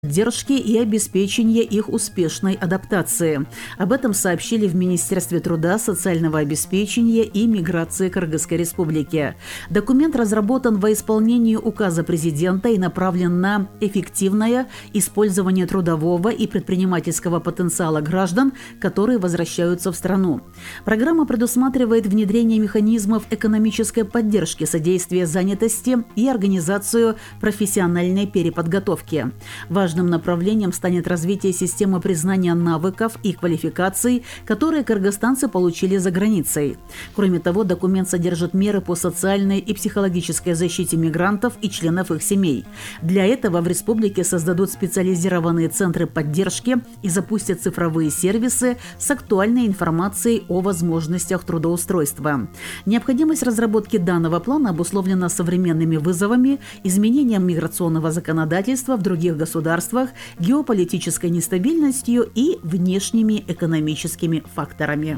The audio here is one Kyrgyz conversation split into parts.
поддержки и обеспечения их успешной адаптации. Об этом сообщили в Министерстве труда, социального обеспечения и миграции Кыргызской Республики. Документ разработан во исполнении указа президента и направлен на эффективное использование трудового и предпринимательского потенциала граждан, которые возвращаются в страну. Программа предусматривает внедрение механизмов экономической поддержки, содействия занятости и организацию профессиональной переподготовки. Важным направлением станет развитие системы признания навыков и квалификаций, которые кыргызстанцы получили за границей. Кроме того, документ содержит меры по социальной и психологической защите мигрантов и членов их семей. Для этого в республике создадут специализированные центры поддержки и запустят цифровые сервисы с актуальной информацией о возможностях трудоустройства. Необходимость разработки данного плана обусловлена современными вызовами, изменением миграционного законодательства в других государствах, геополитической нестабильностью и внешними экономическими факторами.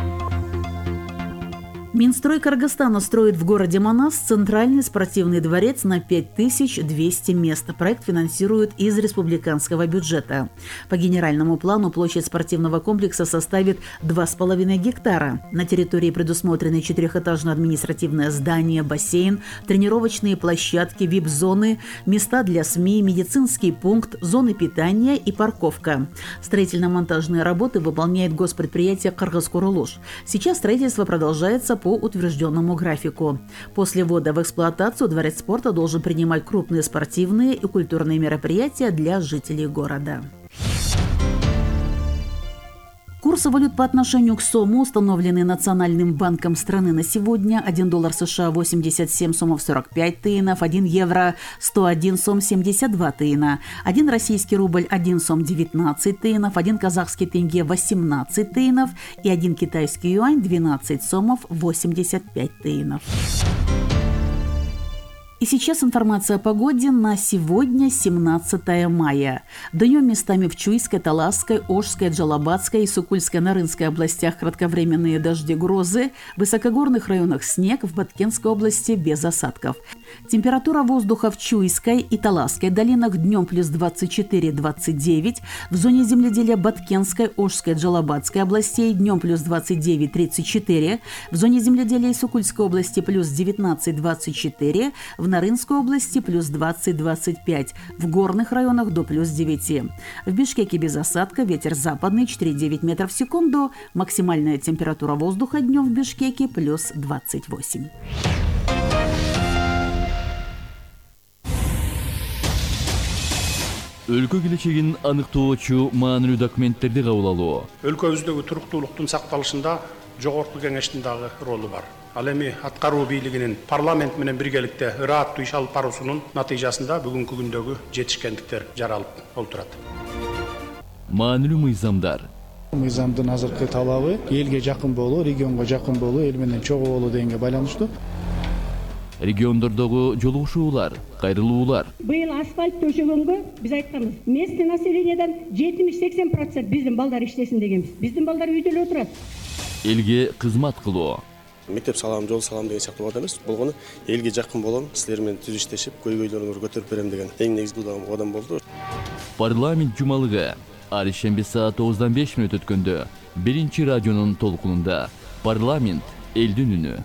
Минстрой Кыргызстана строит в городе Манас центральный спортивный дворец на 5200 мест. Проект финансируют из республиканского бюджета. По генеральному плану площадь спортивного комплекса составит 2,5 гектара. На территории предусмотрены 4-этажное административное здание, бассейн, тренировочные площадки, вип-зоны, места для СМИ, медицинский пункт, зоны питания и парковка. Строительно-монтажные работы выполняет госпредприятие «Кыргызкурулуш». Сейчас строительство продолжается по утвержденному графику. После ввода в эксплуатацию дворец спорта должен принимать крупные спортивные и культурные мероприятия для жителей города. Курсы валют по отношению к сому, установленные Национальным банком страны на сегодня: 1 доллар США 87 сомов 45 тыинов, 1 евро 101 сом 72 тыина, 1 российский рубль 1 сом 19 тыинов, 1 казахский тенге 18 тыинов и 1 китайский юань 12 сомов 85 тыинов. И сейчас информация о погоде на сегодня, 17 мая. Днем местами в Чуйской, Таласской, Ошской, Джалабатской и Сукульско-Нарынской областях кратковременные дожди, грозы, в высокогорных районах снег, в Баткенской области без осадков. Температура воздуха в Чуйской и Таласской долинах днем плюс 24-29, в зоне земледелия Баткенской, Ошской, Джалабатской областей днем плюс 29-34, в зоне земледелия и Сукульской области плюс 19-24, в Нарынской области плюс 20-25, в горных районах до плюс 9. В Бишкеке без осадка, ветер западный 4,9 метров в секунду, максимальная температура воздуха днем в Бишкеке плюс 28. Өлкө келечегин аныктоочу маанилүү документтерди кабыл алуу. Өлкөбүздөгү туруктуулуктун сакталышында жогорку кеңештин дагы ролу бар. Ал эми аткаруу бийлигинин парламент менен биргеликте ырааттуу иш алып баруусунун натыйжасында бүгүнкү күндөгү жетишкендиктер жаралып олтурат. Маанилүү мыйзамдар. Мыйзамдын азыркы талабы элге жакын болуу, регионго жакын болуу, эл менен чогуу болуу дегенге байланыштуу. Региондордогу жолугушуулар, кайрылуулар. Быйыл асфальт төшөгөнгө биз айтканбыз. Местный населениеден 70-80% биздин балдар иштесин дегенбиз. Биздин балдар үйдө эле отурат. Элге кызмат кылуу. Мектеп салам, жол салам деген сыяктуу бат эмес. Болгону элге жакын болом, силер менен түз иштешип, көйгөйлөрүңөрдү көтөрүп берем деген эң негизги кадам болду. Парламент жумалыгы ар ишемби саат 9:05 өткөндө биринчи радионун толкунунда парламент элдин үнү.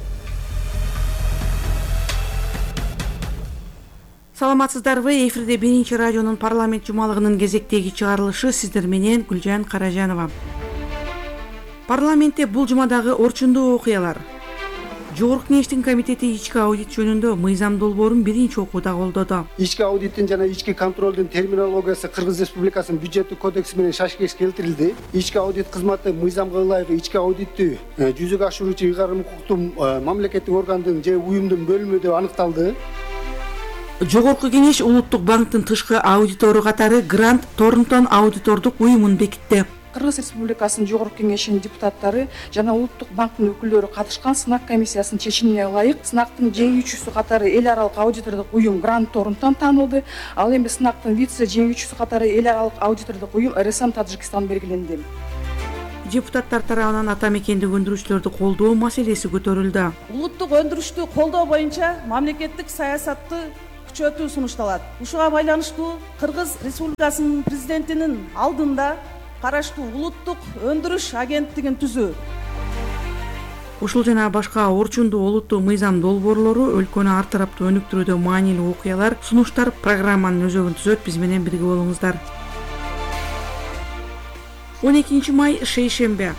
Саламатсыздарбы? Эфирде биринчи радионун парламент жумалыгынын кезектеги чыгарылышы, сиздер менен Гүлжан Каражанова. Парламентте бул жумадагы орчундуу окуялар. Жогорку кеңештин комитети ички аудит жөнүндө мыйзам долбоорун биринчи окууда колдоду. Ички аудиттин жана ички контролдун терминологиясы Кыргыз Республикасынын бюджеттик кодекси менен шашкеш келтирилди. Ички аудит кызматы мыйзамга ылайык ички аудиттү жүзөгө ашыруучу ыйгарым укуктун мамлекеттик органдын же уюмдун бөлүмү деп аныкталды. Жогорку кеңеш Улуттук банктын тышкы аудитору катары Грант Торнтон аудитордук уюмун бекитти. Кыргыз Республикасынын жогорку кеңешинин депутаттары жана Улуттук банктын өкүлдөрү катышкан сынак комиссиясынын чечимине ылайык сынактын жеңүүчүсү катары эл аралык аудитордук уюм Грант Торнтон таанылды. Ал эми сынактын вице жеңүүчүсү катары эл аралык аудитордук уюм РСМ Таджикистан белгиленди. Депутаттар тарабынан ата мекендик өндүрүүчүлөрдү колдоо маселеси көтөрүлдү. Улуттук өндүрүштү колдоо боюнча мамлекеттик саясатты күчөтүү сунушталат. Ушуга байланыштуу Кыргыз Республикасынын президентинин алдында караштуу улуттук өндүрүш агенттигин түзүү. Ушул жана башка орчундуу олуттуу мыйзам долбоорлору өлкөнү ар тараптуу өнүктүрүүдө маанилүү окуялар, сунуштар программанын өзөгүн түзөт. Биз менен бирге болуңуздар. 12 май шейшембе.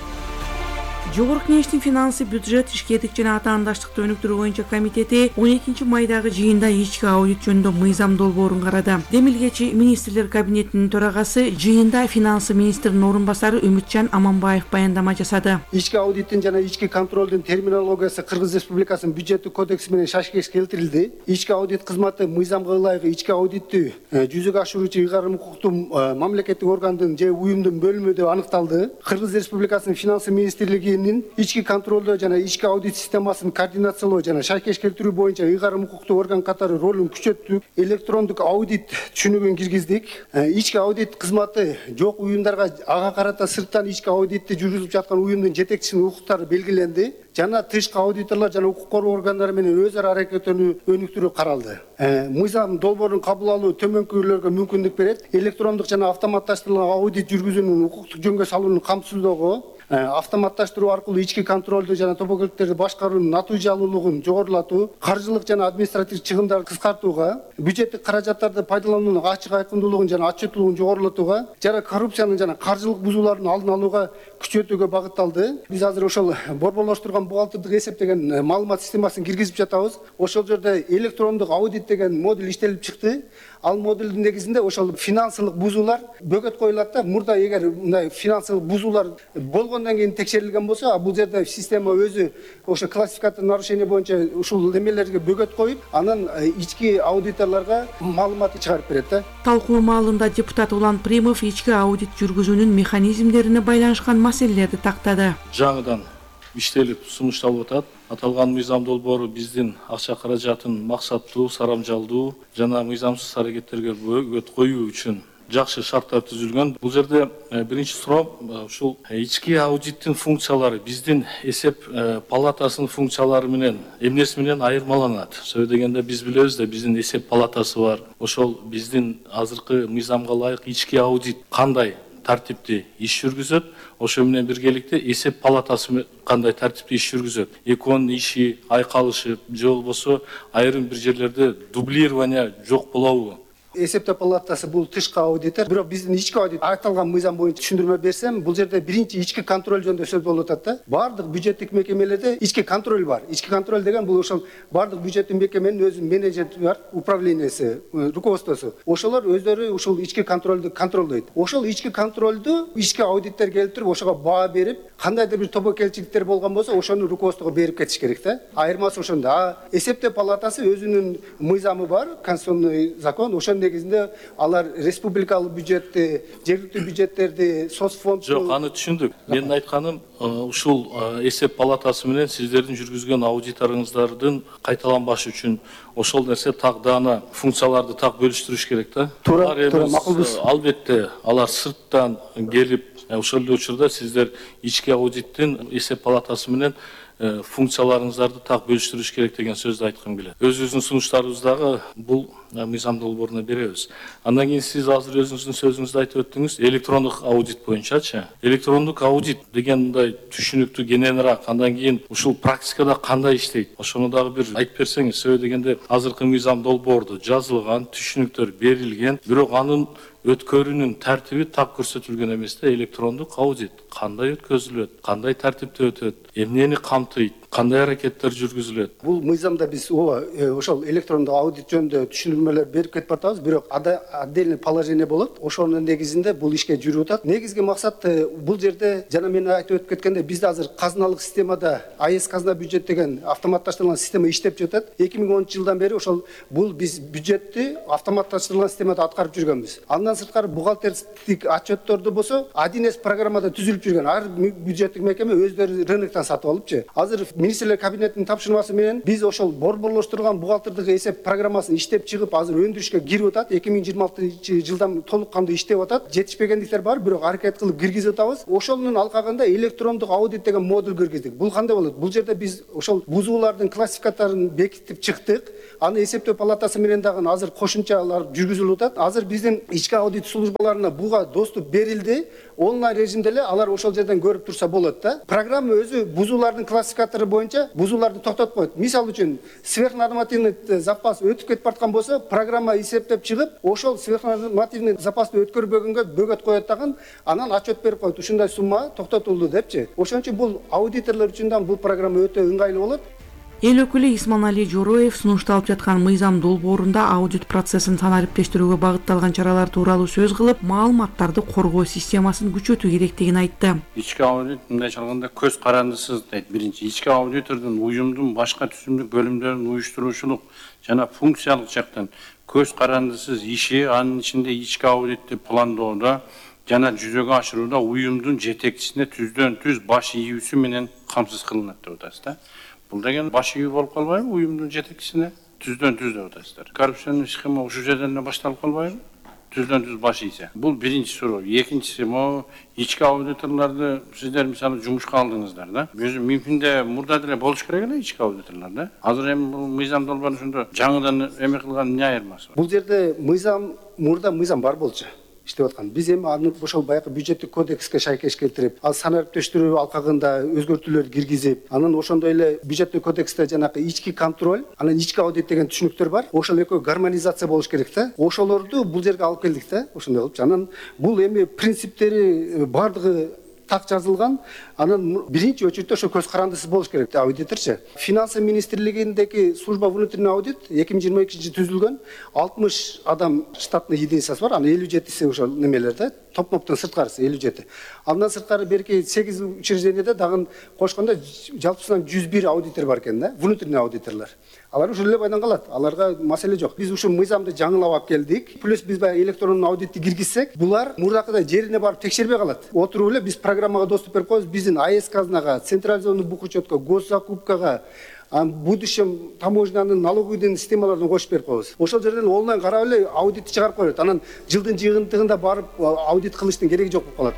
Жогорку Кеңештин финансы, бюджет, ишкерлик жана атаандаштыкты өнүктүрүү боюнча комитети 12 майдагы жыйында ички аудит жөнүндө мыйзам долбоорун карады. Демилгечи министрлер кабинетинин төрагасы жыйында финансы министринин орун басары Үмүтжан Аманбаев баяндама жасады. Ички аудиттин жана ички контролдун терминологиясы Кыргыз Республикасынын бюджеттик кодекси менен шашкеш келтирилди. Ички аудит кызматы мыйзамга ылайык ички аудиттү жүзөгө ашыруучу ыйгарым укуктуу мамлекеттик органдын же уюмдун бөлүмү деп аныкталды. Кыргыз Республикасынын финансы министрлиги ички контролдоо жана ички аудит системасын координациялоо жана шайкеш келтирүү боюнча ыйгарым укуктуу орган катары ролун күчөттүк. Электрондук аудит түшүнүгүн киргиздик. Ички аудит кызматы жок уюмдарга ага карата сырттан ички аудитти жүргүзүп жаткан уюмдун жетекчисинин укуктары белгиленди. Жана тышкы аудиторлор жана укук коргоо органдары менен өз ара аракеттенүү өнүктүрүү каралды. Мыйзам долбоорун кабыл алуу төмөнкүлөргө мүмкүндүк берет. Электрондук жана автоматташтырылган аудит жүргүзүүнүн укуктук жөнгө салуунун камсыздоого, автоматташтыруу аркылуу ички контролду жана тобокелдиктерди башкаруунун натыйжалуулугун жогорулатуу, каржылык жана административдик чыгымдарды кыскартууга, бюджеттик каражаттарды пайдалануунун ачык айкындуулугун жана отчеттуулугун жогорулатууга, жана коррупциянын жана каржылык бузуулардын алдын алууга күчөтүүгө багытталды. Биз азыр ошол борборлоштурган бухгалтердик эсеп деген маалымат системасын киргизип жатабыз. Ошол жерде электрондук аудит деген модуль иштелип чыкты. Ал модулдун негизинде ошол финансылык бузуулар бөгөт коюлат да. Мурда эгер мындай финансылык бузуулар болгондон кийин текшерилген болсо, бул жерде система өзү ошо классификация нарушение боюнча ушул немелерге бөгөт коюп, анан ички аудиторлорго маалыматты чыгарып берет да. Талкуу маалында депутат Улан Примов ички аудит жүргүзүүнүн механизмдерине байланышкан маселелерди тактады. Жаңыдан иштелип сунушталып атат. Аталган мыйзам долбоору биздин акча каражатын максаттуу, сарамжалдуу жана мыйзамсыз аракеттерге бөгөт коюу үчүн жакшы шарттар түзүлгөн. Бул жерде биринчи суроо ушул ички аудиттин функциялары биздин эсеп палатасынын функциялары менен эмнеси менен айырмаланат. Сөзсүз дегенде биз билебиз да, биздин эсеп палатасы бар. Ошол биздин азыркы мыйзамга ылайык ички аудит кандай тартипти иш жүргүзөт, ошо менен биргеликте эсеп палатасы кандай тартипти иш жүргүзөт. Экөөнүн иши айкалышып, же болбосо айрым бир жерлерде дублирование жок болобу? Эсептөө палатасы бул тышкы аудитор. Бирок биздин ички аудит айтылган мыйзам боюнча түшүндүрмө берсем, бул жерде биринчи ички контроль жөнүндө сөз болуп атат да. Бардык бюджеттик мекемелерде ички контроль бар. Ички контроль деген бул ошол бардык бюджеттик мекеменин өзүнүн менеджери бар, управлениясы, руководствосу. Ошолор өздөрү ушул ички контролду контролдойт. Ошол ички контролду ички аудиттер келтирип, ошого баа берип, кандайдыр бир тобокелчиликтер болгон болсо, ошону руководствого берип кетиш керек да. Айырмасы ошондо. Эсептөө палатасы өзүнүн мыйзамы бар, конституционный закон. Негизинде алар республикалык бюджетти, жергиликтүү бюджеттерди, соцфонд. Жок, аны түшүндүк. Менин айтканым ушул эсеп палатасы менен сиздердин жүргүзгөн аудиторуңуздардын кайталанбашы үчүн ошол нерсе так даана функцияларды так бөлүштүрүш керек да. Туура, макулбуз. Албетте алар сырттан келип, ошол эле учурда сиздер ички аудиттин эсеп палатасы менен функцияларыңыздарды так бөлүштүрүш керек деген сөздү айткым келет. Өзүбүздүн сунуштарыбыздагы бул мыйзам долбооруна беребиз. Андан кийин сиз азыр өзүңүздүн сөзүңүздө айтып өттүңүз, электрондук аудит боюнчачы. Электрондук аудит деген мындай түшүнүктүү кененирээк, андан кийин ушул практикада кандай иштейт? Ошону дагы бир айтып берсеңиз. Сөзсүз дегенде азыркы мыйзам долбоордо жазылган, түшүнүктөр берилген, бирок анын өткөрүүнүн тартиби так көрсөтүлгөн эмес да. Электрондук аудит кандай өткөзүлөт, кандай тартипте өтөт, эмнени камтыйт, кандай аракеттер жүргүзүлөт? Бул мыйзамда биз ошол электрондук аудит жөнүндө түшүндүрмөлөр берип кетип атабыз, бирок отдельный положение болот. Ошонун негизинде бул ишке жүрүп атат. Негизги максат бул жерде жана мен айтып өтүп кеткенде, бизде азыр казыналык системада АЭС казына бюджет деген автоматташтырылган система иштеп жатат. 2010 жылдан бери ошол бул биз бюджетти автоматташтырылган системада аткарып жүргөнбүз. Андан сырткары бухгалтердик отчетторду болсо 1С программада түзүлүп жүргөн. Ар бюджеттик мекеме өздөрү рыноктон сатып алыпчы. Азыр министрлер кабинетинин тапшырмасы менен биз ошол борборлоштурулган бухгалтердик эсеп программасын иштеп чыгып азыр өндүрүшкө кирип атат. 2026 жылдан толук кандуу иштеп атат. Жетишпегендиктер бар, бирок аракет кылып киргизип атабыз. Ошонун алкагында электрондук аудит деген модуль киргиздик. Бул кандай болот? Бул жерде биз ошол бузуулардын классификаторун бекитип чыктык. Аны эсептөө палатасы менен дагы азыр кошумчалар жүргүзүлүп атат. Азыр биздин ички аудит службаларына буга доступ берилди. Онлайн режимде эле алар ошол жерден көрүп турса болот да. Программа өзү бузуулардын классификатору боюнча бузууларды токтотуп коет. Мисалы үчүн сверхнормативный запас өтүп кетип бараткан болсо, программа эсептеп чыгып, ошол сверхнормативный запасты өткөрбөгөнгө бөгөт коет дагы, анан отчет берип коет. Ушундай сумма токтотулду депчи. Ошон үчүн бул аудиторлор үчүн да бул программа өтө ыңгайлуу болот. Эл өкүлү Исманали Жороев сунушталып жаткан мыйзам долбоорунда аудит процессин санариптештирүүгө багытталган чаралар тууралуу сөз кылып, маалыматтарды коргоо системасын күчөтүү керектигин айтты. Ички аудит мындайча алганда көз карандысыз дейт. Биринчи, ички аудитордун уюмдун башка түзүмдүк бөлүмдөрүн уюштуруучулук жана функциялык жактан көз карандысыз иши, анын ичинде ички аудитти пландоодо жана жүзөгө ашырууда уюмдун жетекчисине түздөн түз баш ийүүсү менен камсыз кылынат деп атасыз да. Бул деген баш ийүү болуп калбайбы уюмдун жетекчисине? Түздөн түз деп атасыздар. Коррупционный схема ушул жерден эле башталып калбайбы? Түздөн түз баш ийсе. Бул биринчи суроо. Экинчиси, могу ички аудиторлорду сиздер мисалы жумушка алдыңыздар да. Өзү мимкинде мурда деле болуш керек эле ички аудиторлор да. Азыр эми бул мыйзам долбоорунда жаңыдан эме кылган эмне айырмасы бар? Бул жерде мурда мыйзам бар болчу. Иштеп аткан. Биз эми аны ошол баягы бюджеттик кодекске шайкеш келтирип, ал санариптештирүү алкагында өзгөртүүлөр киргизип, анан ошондой эле бюджеттик кодексте жанагы ички контроль, анан ички аудит деген түшүнүктөр бар. Ошол экөө гармонизация болуш керек да. Ошолорду бул жерге алып келдик да. Ошондой кылып, анан бул эми принциптери бардыгы так жазылган. Анан биринчи очередте ошо көз карандысыз болуш керек аудиторчу. Финансы министрлигиндеги служба внутренний аудит 2022 түзүлгөн. 60 адам штатный единицасы бар. Анын 57си ошо немелер да. Топ-топтон сырткарысы 57. Андан сырткары берки 8 учреждениеде дагы кошкондо жалпысынан 101 аудитор бар экен да. Внутренний аудиторлор. Алар ушул эле байдан калат. Аларга маселе жок. Биз ушул мыйзамды жаңылап алып келдик. Плюс биз баягы электрондук аудитти киргизсек, булар мурдакыдай жерине барып текшербей калат. Отуруп эле биз программага доступ берип коебуз. Биздин АЭС казнага, централизованный бухучетко, госзакупкага, в будущем таможнянын налоговыйдын системаларын кошуп берип коебуз. Ошол жерден онлайн карап эле аудитти чыгарып коет. Анан жылдын жыйынтыгында барып аудит кылыштын кереги жок болуп калат.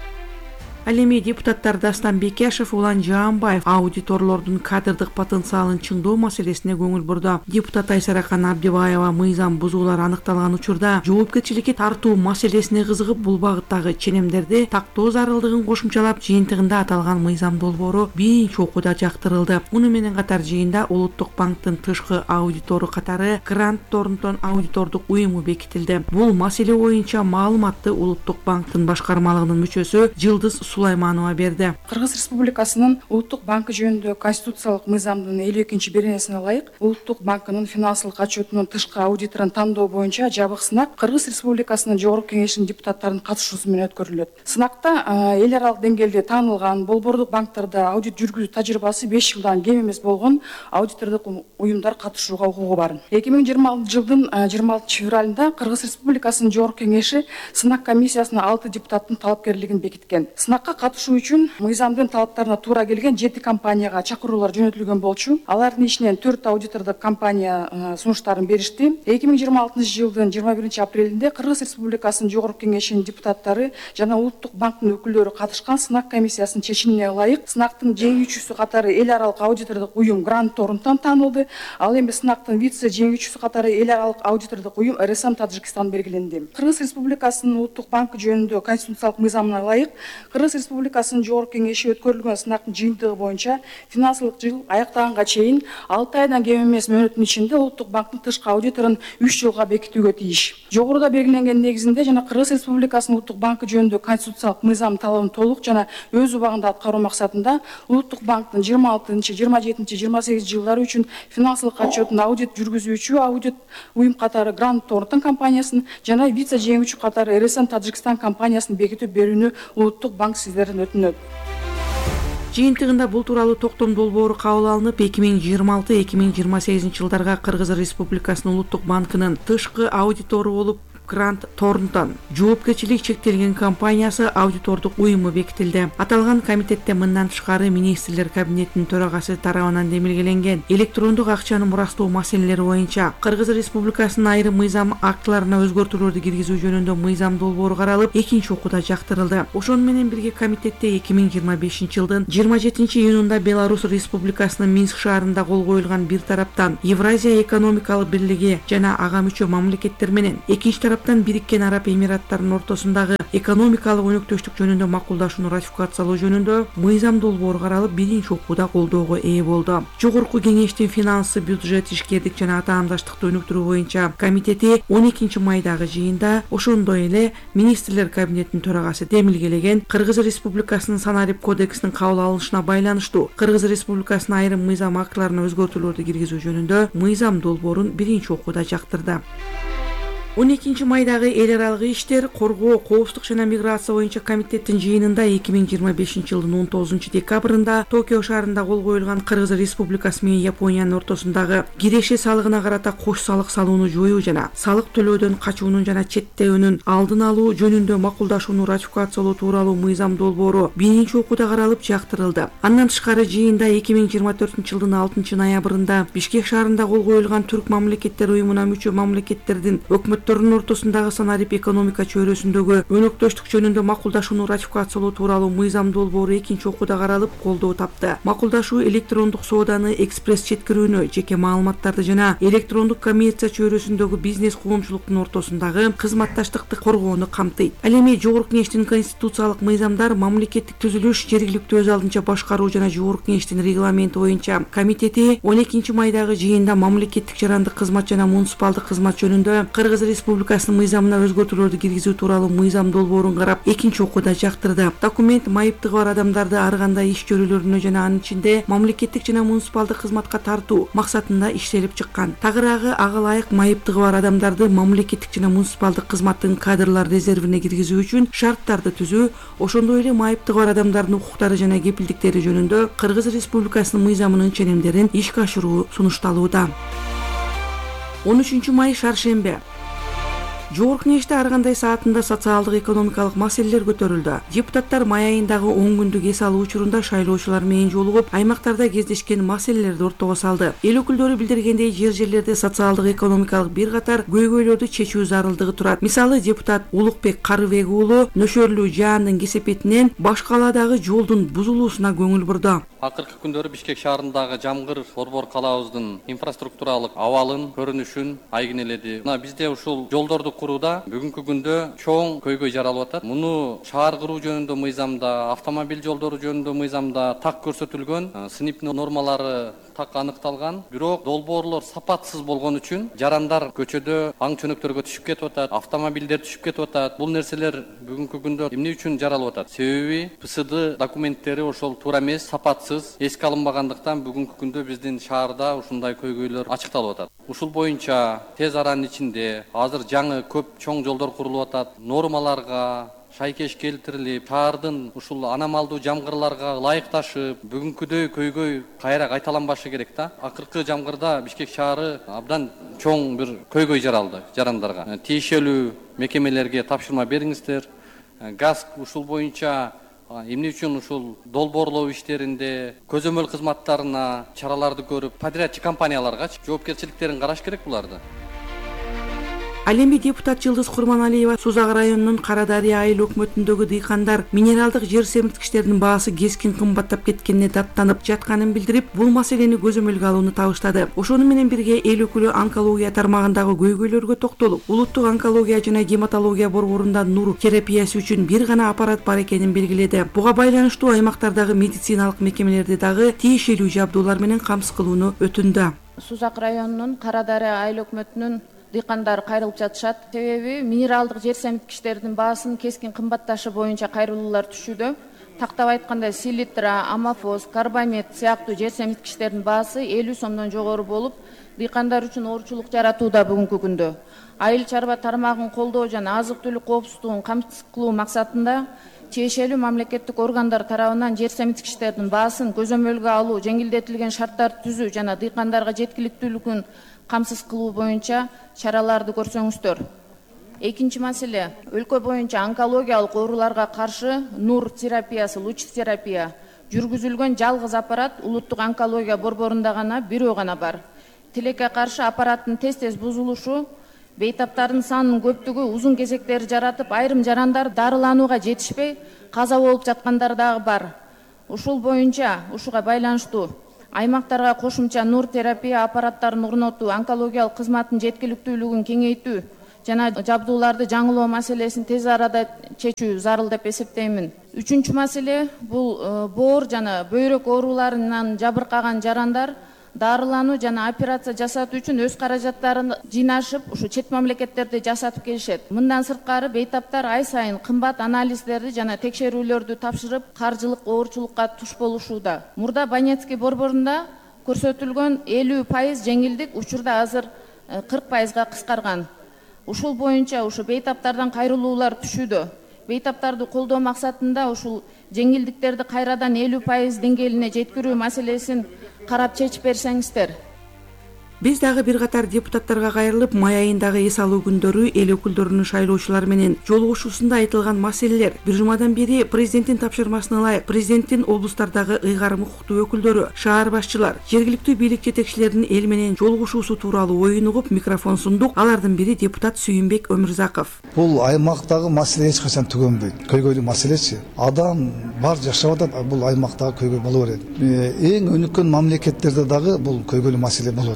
Ал эми депутаттар Дастан Бекешев, Улан Жаанбаев аудиторлордун кадрдык потенциалын чыңдоо маселесине көңүл бурду. Депутат Айсаракан Абдибаева мыйзам бузуулар аныкталган учурда жоопкерчиликке тартуу маселесине кызыгып, бул багыттагы ченемдерди тактоо зарылдыгын кошумчалап, жыйынтыгында аталган мыйзам долбоору биринчи окууда жактырылды. Муну менен катар жыйында Улуттук банктын тышкы аудитору катары Грант Торнтон аудитордук уюму бекитилди. Бул маселе боюнча маалыматты Улуттук банктын башкармалыгынын мүчөсү Жылдыз Сулайманова берди. Кыргыз Республикасынын Улуттук банкы жөнүндө конституциялык мыйзамдын 52-беренесине ылайык Улуттук банкынын финансылык отчетунун тышкы аудиторун тандоо боюнча жабык сынак Кыргыз Республикасынын Жогорку Кеңешинин депутаттарынын катышуусу менен өткөрүлөт. Сынакта эл аралык деңгээлде таанылган болбордук банктарда аудит жүргүзүү тажрыйбасы 5 жылдан кем эмес болгон аудитордук уюмдар катышууга укугу бар. 2026 жылдын 26 февралында Кыргыз Республикасынын Жогорку Кеңеши сынак комиссиясына 6 депутаттын талапкерлигин бекиткен. Сынакка катышуу үчүн мыйзамдын талаптарына туура келген 7 компанияга чакыруулар жөнөтүлгөн болчу. Алардын ичинен 4 аудитордук компания сунуштарын беришти. 2026 жылдын 21 апрелинде Кыргыз Республикасынын Жогорку Кеңешинин депутаттары жана Улуттук банктын өкүлдөрү катышкан сынак комиссиясынын чечимине ылайык сынактын жеңүүчүсү катары эл аралык аудитордук уюм Грант Торнтон таанылды. Ал эми сынактын вице жеңүүчүсү катары эл аралык аудитордук уюм РСМ Таджикистан белгиленди. Кыргыз Республикасынын Улуттук банкы жөнүндө конституциялык мыйзамына ылайык Кыргыз Республикасынын Жогорку Кеңеши өткөрүлгөн сынактын жыйынтыгы боюнча финансылык жыл аяктаганга чейин 6 айдан кем эмес мөөнөттүн ичинде Улуттук банктын тышкы аудиторун 3 жылга бекитүүгө тийиш. Жогоруда белгиленген негизинде жана Кыргыз Республикасынын Улуттук банкы жөнүндө конституциялык мыйзам талабын толук жана өз убагында аткаруу максатында Улуттук банктын 26, 27, 28 жылдары үчүн финансылык отчетун аудит жүргүзүүчү аудит уюм катары Грант Торнтон компаниясын жана вице жеңүүчү катары РСМ Таджикистан компаниясын бекитип берүүнү Улуттук банк сиздерден өтүнөт. Жыйынтыгында бул тууралуу токтом долбоору кабыл алынып, 2026-2028 жылдарга Кыргыз Республикасынын Улуттук банкынын тышкы аудитору болуп Grant Thornton жоопкерчилиги чектелген компаниясы аудитордук уюму бекитилди. Аталган комитетте мындан тышкары министрлер кабинетинин төрагасы тарабынан демилгеленген электрондук акчаны мурастоо маселелери боюнча Кыргыз Республикасынын айрым мыйзам актыларына өзгөртүүлөрдү киргизүү жөнүндө мыйзам долбоору каралып, экинчи окууда жактырылды. Ошону менен бирге комитетте 2025-жылдын 27-июнунда Беларусь Республикасынын Минск шаарында кол коюлган бир тараптан Евразия экономикалык бирлиги жана ага мүчө мамлекеттер менен экинчи тараптан Бириккен Араб Эмираттарынын ортосундагы экономикалык өнөктөштүк жөнүндө макулдашууну ратификациялоо жөнүндө мыйзам долбоору каралып, биринчи окууда колдоого ээ болду. Жогорку кеңештин финансы, бюджет, ишкердик жана атаандаштыкты өнүктүрүү боюнча комитети 12-майдагы жыйында ошондой эле министрлер кабинетинин төрагасы демилгелеген Кыргыз Республикасынын санарип кодексинин кабыл алынышына байланыштуу Кыргыз Республикасынын айрым мыйзам актыларына өзгөртүүлөрдү киргизүү жөнүндө мыйзам долбоорун биринчи окууда жактырды. 12-майдагы эл аралык иштер, коргоо, коопсуздук жана миграция боюнча комитеттин жыйынында 2025-жылдын 19-декабрында Токио шаарында кол коюлган Кыргыз Республикасы менен Япониянын ортосундагы киреши салыгына карата кош салык салууну жоюу жана салык төлөөдөн качуунун жана четтөөнүн алдын алуу жөнүндө макулдашууну ратификациялоо тууралуу мыйзам долбоору биринчи окууда каралып жактырылды. Андан тышкары жыйында 2024-жылдын 6-ноябрында Бишкек шаарында кол коюлган Түрк мамлекеттер уюмуна мүчө мамлекеттердин өкмөттөрүнүн ортосундагы санарип экономика чөйрөсүндөгү өнөктөштүк жөнүндө макулдашууну ратификациялоо тууралуу мыйзам долбоору экинчи окууда каралып колдоо тапты. Макулдашуу электрондук сооданы экспресс жеткирүүнү, жеке маалыматтарды жана электрондук коммерция чөйрөсүндөгү бизнес коомчулуктун ортосундагы кызматташтыкты коргоону камтыйт. Ал эми Жогорку кеңештин конституциялык мыйзамдар, мамлекеттик түзүлүш, жергиликтүү өз алдынча башкаруу жана Жогорку кеңештин регламенти боюнча комитети 12-майдагы жыйында мамлекеттик жарандык кызмат жана муниципалдык кызмат жөнүндө Кыргыз Республикасынын мыйзамына өзгөртүүлөрдү киргизүү тууралуу мыйзам долбоорун карап, экинчи окууда жактырды. Документ майыптыгы бар адамдарды ар кандай иш чөрөлөрүнө жана анын ичинде мамлекеттик жана муниципалдык кызматка тартуу максатында иштелип чыккан. Тагыраагы ага ылайык майыптыгы бар адамдарды мамлекеттик жана муниципалдык кызматтын кадрлар резервине киргизүү үчүн шарттарды түзүү, ошондой эле майыптыгы бар адамдардын укуктары жана кепилдиктери жөнүндө Кыргыз Республикасынын мыйзамынын ченемдерин ишке ашыруу сунушталууда. 13-май шаршембе. Жогорку кеңеште ар кандай саатында социалдык экономикалык маселелер көтөрүлдү. Депутаттар май айындагы 10 күндүк эс алуу учурунда шайлоочулар менен жолугуп, аймактарда кездешкен маселелерди ортого салды. Эл өкүлдөрү билдиргендей, жерлерде социалдык экономикалык бир катар көйгөйлөрдү чечүү зарылдыгы турат. Мисалы, депутат Улукбек Карыбек уулу нөшөрлүү жаандын кесепетинен баш калаадагы жолдун бузулуусуна көңүл бурду. Акыркы күндөрү Бишкек шаарындагы Жамгыр борбор калаабыздын инфраструктуралык абалын, көрүнүшүн айгинеледи. Мына бизде ушул жолдорду курууда бүгүнкү күндө чоң көйгөй жаралып атат. Муну шаар куруу жөнүндө мыйзамда, автомобиль жолдору жөнүндө мыйзамда так көрсөтүлгөн, сыныптын нормалары так аныкталган. Бирок долбоорлор сапатсыз болгон үчүн жарандар көчөдө аң чөнөктөргө түшүп кетип атат, автомобилдер түшүп кетип атат. Бул нерселер бүгүнкү күндө эмне үчүн жаралып атат? Себеби ПСД документтери ошол туура эмес, сапатсыз, эске алынбагандыктан бүгүнкү күндө биздин шаарда ушундай көйгөйлөр ачыкталып атат. Ушул боюнча тез аранын ичинде азыр жаңы көп чоң жолдор курулуп атат. Нормаларга шайкеш келтирилип, шаардын ушул аномалдуу жамгырларга ылайыкташып, бүгүнкүдөй көйгөй кайра кайталанбашы керек да. Акыркы жамгырда Бишкек шаары абдан чоң бир көйгөй жаралды жарандарга. Тиешелүү мекемелерге тапшырма бериңиздер. ГАСК ушул боюнча эмне үчүн ушул долбоорлоо иштеринде көзөмөл кызматтарына чараларды көрүп, подрядчы компанияларга жоопкерчиликтерин караш керек буларды. Ал эми депутат Жылдыз Курманалиева Сузак районунун Карадария айыл өкмөтүндөгү дыйкандар минералдык жер семирткичтердин баасы кескин кымбаттап кеткенине даттанып жатканын билдирип, бул маселени көзөмөлгө алууну табыштады. Ошону менен бирге эл өкүлү онкология тармагындагы көйгөйлөргө токтолуп, улуттук онкология жана гематология борборунда нур терапиясы үчүн бир гана аппарат бар экенин белгиледи. Буга байланыштуу аймактардагы медициналык мекемелерди дагы тиешелүү жабдуулар менен камсыз кылууну өтүндү. Сузак районунун Карадария айыл өкмөтүнүн дыйкандар кайрылып жатышат. Себеби минералдык жер семирткичтердин баасын кескин кымбатташы боюнча кайрылуулар түшүүдө. Тактап айтканда селитра, амофос, карбамид сыяктуу жер семирткичтердин баасы 50 сомдон жогору болуп, дыйкандар үчүн оорчулук жаратууда бүгүнкү күндө. Айыл чарба тармагын колдоо жана азык-түлүк коопсуздугун камсыз кылуу максатында тиешелүү мамлекеттик органдар тарабынан жер семирткичтердин баасын көзөмөлгө алуу, жеңилдетилген шарттарды түзүү жана дыйкандарга жеткиликтүүлүгүн камсыз кылуу боюнча чараларды көрсөңүздөр. Экинчи маселе өлкө боюнча онкологиялык ооруларга каршы нур терапиясы, луч терапия жүргүзүлгөн жалгыз аппарат улуттук онкология борборунда гана бирөө гана бар. Тилекке каршы аппараттын тез бузулушу, бейтаптардын санынын көптүгү узун кезектер жаратып, айрым жарандар дарыланууга жетишпей каза болуп жаткандар дагы бар. Ушул боюнча ушуга байланыштуу аймактарга кошумча нур терапия аппараттарын орнотуу, онкологиялык кызматтын жеткиликтүүлүгүн кеңейтүү жана жабдууларды жаңылоо маселесин тез арада чечүү зарыл деп эсептеймин. Үчүнчү маселе бул боор жана бөйрөк ооруларынан жабыркаган жарандар дарылануу жана операция жасатуу үчүн өз каражаттарын жыйнашып, ушу чет мамлекеттерде жасатып келишет. Мындан сырткары бейтаптар ай сайын кымбат анализдерди жана текшерүүлөрдү тапшырып, каржылык оорчулукка туш болушууда. Мурда Банецкий борборунда көрсөтүлгөн 50% жеңилдик учурда азыр 40%га кыскарган. Ушул боюнча ушу бейтаптардан кайрылуулар түшүүдө. Бейтаптарды колдоо максатында ушул жеңилдиктерди кайрадан 50% деңгээлине жеткирүү маселесин карап чечип берсеңиздер. Биз дагы бир катар депутаттарга кайрылып, май айындагы эс алуу күндөрү эл өкүлдөрүнүн шайлоочулар менен жолугушуусунда айтылган маселелер бир жумадан бери президенттин тапшырмасына ылайык президенттин облустардагы ыйгарым укуктуу өкүлдөрү, шаар башчылар, жергиликтүү бийлик жетекчилеринин эл менен жолугушуусу тууралуу оюн угуп микрофон сундук. Алардын бири депутат Сүйүнбек Өмүрзаков. Бул аймактагы маселе эч качан түгөнбөйт. Көйгөйлүү маселечи. Адам бар жашап атат, бул аймактагы көйгөй боло берет. Эң өнүккөн мамлекеттерде дагы бул көйгөйлүү маселе болот.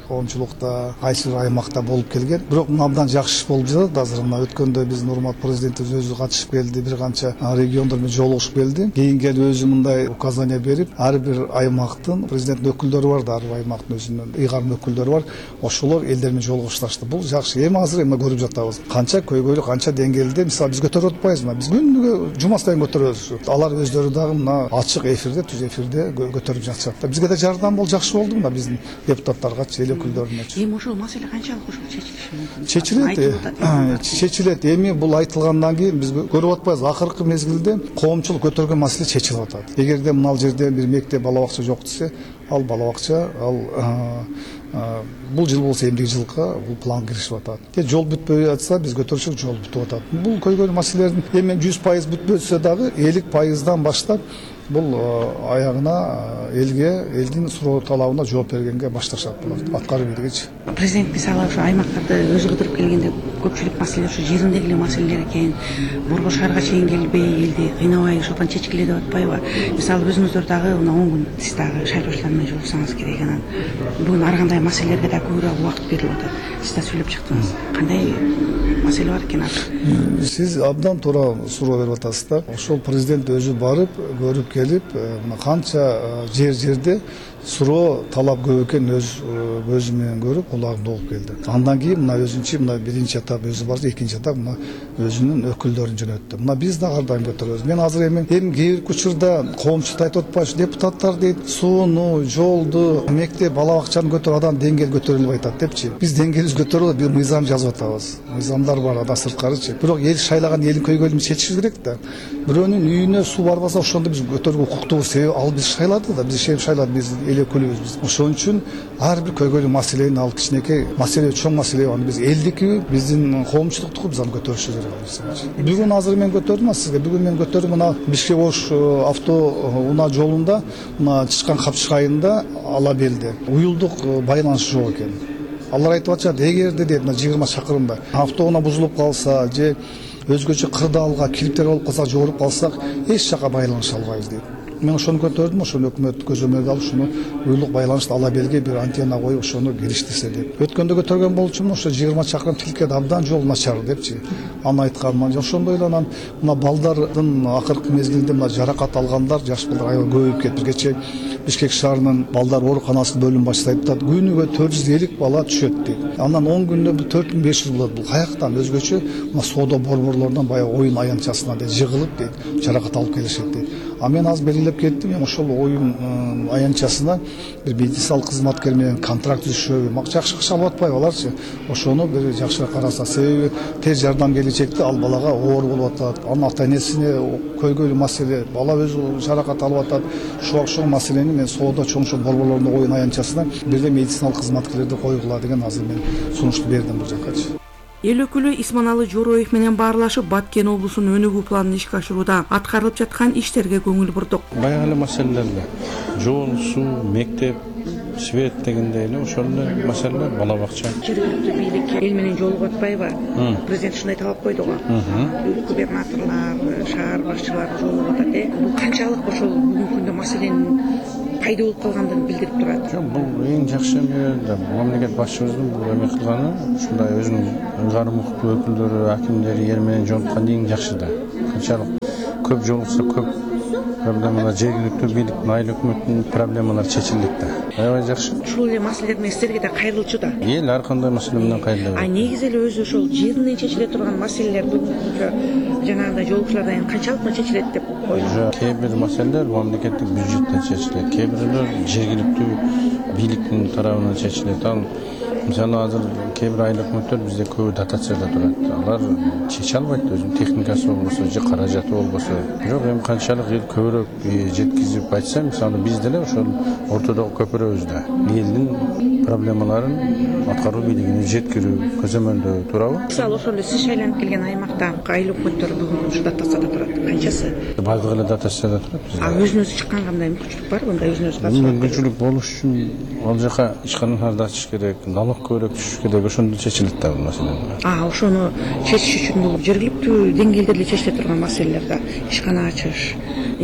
Кайсы аймакта болуп келген. Бирок мына абдан жакшы иш болуп жатат. Азыр мына өткөндө биздин урматтуу президентибиз өзү катышып келди, бир канча региондор менен жолугушуп келди. Кийин келип өзү мындай указание берип, ар бир аймактын президенттин өкүлдөрү бар да, ар бир аймактын өзүнүн ыйгарым өкүлдөрү бар. Ошолор элдер менен жолугушташты. Бул жакшы. Эми азыр көрүп жатабыз. Канча көйгөйлүү, канча деңгээлде, мисалы биз көтөрүп атпайбызбы? Биз күнүгө жума сайын көтөрөбүз. Алар өздөрү дагы мына ачык эфирде, түз эфирде көтөрүп жатышат да. Бизге да жардам бол жакшы болду мына биздин депутаттарга, эл өкүлдөрүнө. Ошол маселе канчалык чечилиши мүмкүн? Чечилет. Эми бул айтылгандан кийин биз көрүп атпайбыз. Акыркы мезгилде коомчулук көтөргөн маселе чечилип атат. Эгерде мына жерде бир мектеп, бала бакча жок десе, ал бала бакча, бул жыл болсо эмдиги жылга бул план киришип атат. Жол бүтпөй атса биз көтөрүшүк жол бүтүп атат. Бул көйгөйлүү маселелердин эми 100% бүтпөсө дагы 50%дан баштап бул аягына элге, элдин суроо талабына жооп бергенге башташат булар. Аткаруу бийлигичи. Президент мисалы ушу аймактарды өзү кыдырып келгенде көпчүлүк маселе ушу жериндеги эле маселелер экен. Борбор шаарга чейин келбей, элди кыйнабай ошондон чечкиле деп атпайбы? Мисалы өзүңүздөр дагы мына 10 күн сиз дагы шайлоочулар менен жолуксаңыз керек анан бүгүн ар кандай маселелерге да көбүрөөк убакыт берилип атат. Сиз да сүйлөп чыктыңыз. Кандай маселе бар экен азыр? Сиз абдан туура суроо берип атасыз да. Ошол президент өзү барып, көрүп келип, мына канча жерде суроо талап көп экен өзү менен көрүп, кулагында угуп келди. Андан кийин мына өзүнчө мына биринчи этап өзү барды, экинчи этап мына өзүнүн өкүлдөрүн жөнөттү. Мына биз да ар дайым көтөрөбүз. Мен азыр эми кээ бир учурда коомчулукта айтып атпайбы, депутаттар дейт, сууну, жолду, мектеп, бала бакчаны көтөрүп адам деңгээл көтөрүлүп айтат депчи. Биз деңгээлибиз көтөрүлүп, бир мыйзам жазып атабыз. Мыйзамдар бар, ада сырткарычы. Бирок эл шайлаган элдин көйгөйлүн чечишибиз керек да. Бирөөнүн үйүнө суу барбаса, ошондо биз көтөрүүгө укуктуубуз. Себеби ал биз шайлады да, биз шайлады, биз эл өкүлүбүз биз. Ошон үчүн ар бир көйгөйлүү маселени ал кичинекей маселе, чоң маселе, аны биз элдики, биздин коомчулуктуку биз аны көтөрүшүбүз керек. Бүгүн азыр мен көтөрдүм сизге. Бүгүн мен көтөрдүм мына Бишкек-Ош автоунаа жолунда, мына Чычкан Капчык айында ала белде. Уюлдук байланыш жок экен. Алар айтып атышат, эгерде дейт, мына 20 чакырымда автоунаа бузулуп калса, же өзгөчө кырдаалга килиптер болуп калса, жогоруп калсак, эч жака байланыша албайбыз дейт. Мен ошону көтөрдүм, ошону өкмөт көзөмөлгө алып, ушуну уюлдук байланышты ала белге бир антенна коюп, ошону кириштирсе деп. Өткөндө көтөргөн болчумун, ошо 20 чакырым тилкеде абдан жол начар депчи. Аны айтканмын. Ошондой эле анан мына балдардын акыркы мезгилде мына жаракат алгандар, жаш балдар аябай көбөйүп кетти. Биргече Бишкек шаарынын балдар ооруканасынын бөлүм башчысы айтат, күнүгө 450 бала түшөт дейт. Андан 10 күндө 4500 болот. Бул каяктан? Өзгөчө мына соода борборлорунан баягы оюн аянтчасына дейт, жыгылып дейт, жаракат алып келишет дейт. А мен аз белгилеп кеттим, ошол оюн аянтчасына бир медициналык кызматкер менен контракт түзүшөбү, жакшы акча алып атпайбы аларчы. Ошону бир жакшы караса, себеби тез жардам келечекте ал балага оор болуп атат. Анын ата-энесине көйгөйлүү маселе, бала өзү жаракат алып атат. Ошол маселени мен соода чоң-чоң борборлордун оюн аянтчасына бирде медициналык кызматкерлерди койгула деген азыр мен сунушту бердим бул жаккачы. Эл өкүлү Исманалы Жороев менен баарлашып Баткен облусунун өнүгүү планын ишке ашырууда аткарылып жаткан иштерге көңүл бурдук. Баягы эле маселелерге жол, суу, мектеп, свет дегендей эле ошол эле маселелер, бала бакча. Жергиликтүү бийлик эл менен жолугуп атпайбы? Президент ушундай талап койду го. Губернаторлор, шаар башчылары жолугуп атат. Бул канчалык ошол бүгүнкү күндө маселенин пайда болуп калгандыгын билдирип турат. Жок, бул эң жакшы мамлекет башчыбыздын бул эме кылганы, ушундай өзүнүн ыйгарым укуктуу өкүлдөрү, акимдери эл менен жолуккан эң жакшы да. Канчалык көп жолукса көп проблемалар, жергиликтүү бийликтин, айыл өкмөттүн проблемалары чечилет да. Аябай жакшы. Ушул эле маселелер менен силерге да кайрылчу да. Эл ар кандай маселе менен кайрылат. Негизи эле өзү ошол жеринен чечиле турган маселелер бүгүнкү жанагындай жолугушуулардан канчалык чечилет деп ойлойм. Кээ бир маселелер мамлекеттик бюджеттен чечилет, кээ бирөлөр жергиликтүү бийликтин тарабынан чечилет. Ал мисалы азыр кээ бир айыл өкмөттөр бизде көбү дотацияда турат. Алар чече албайт, өзүнүн техникасы болбосо же каражаты болбосо. Бирок эми канчалык эл көбүрөөк жеткизип айтса, мисалы биз деле ошол ортодогу көпүрөбүз да. Элдин проблемаларын аткаруу бийлигине жеткирүү, көзөмөлдөө туурабы? Мисалы ошол эле сиз шайланып келген аймакта айыл өкмөттөрү бүгүн ушу дотацияда турат. Канчасы? Бардыгы эле дотацияда турат бизде. Өзүнүз чыккан кандай мүмкүнчүлүк бар? Мындай өзүнүз катышып? Мүмкүнчүлүк болуш үчүн ал жака ишканаларды ачыш керек, налог көбүрөөк түшүш керек, ошондо чечилет да бул маселе. Ошону чечиш үчүн бул жергиликтүү деңгээлде эле чечиле турган маселелер да. Ишкана ачыш,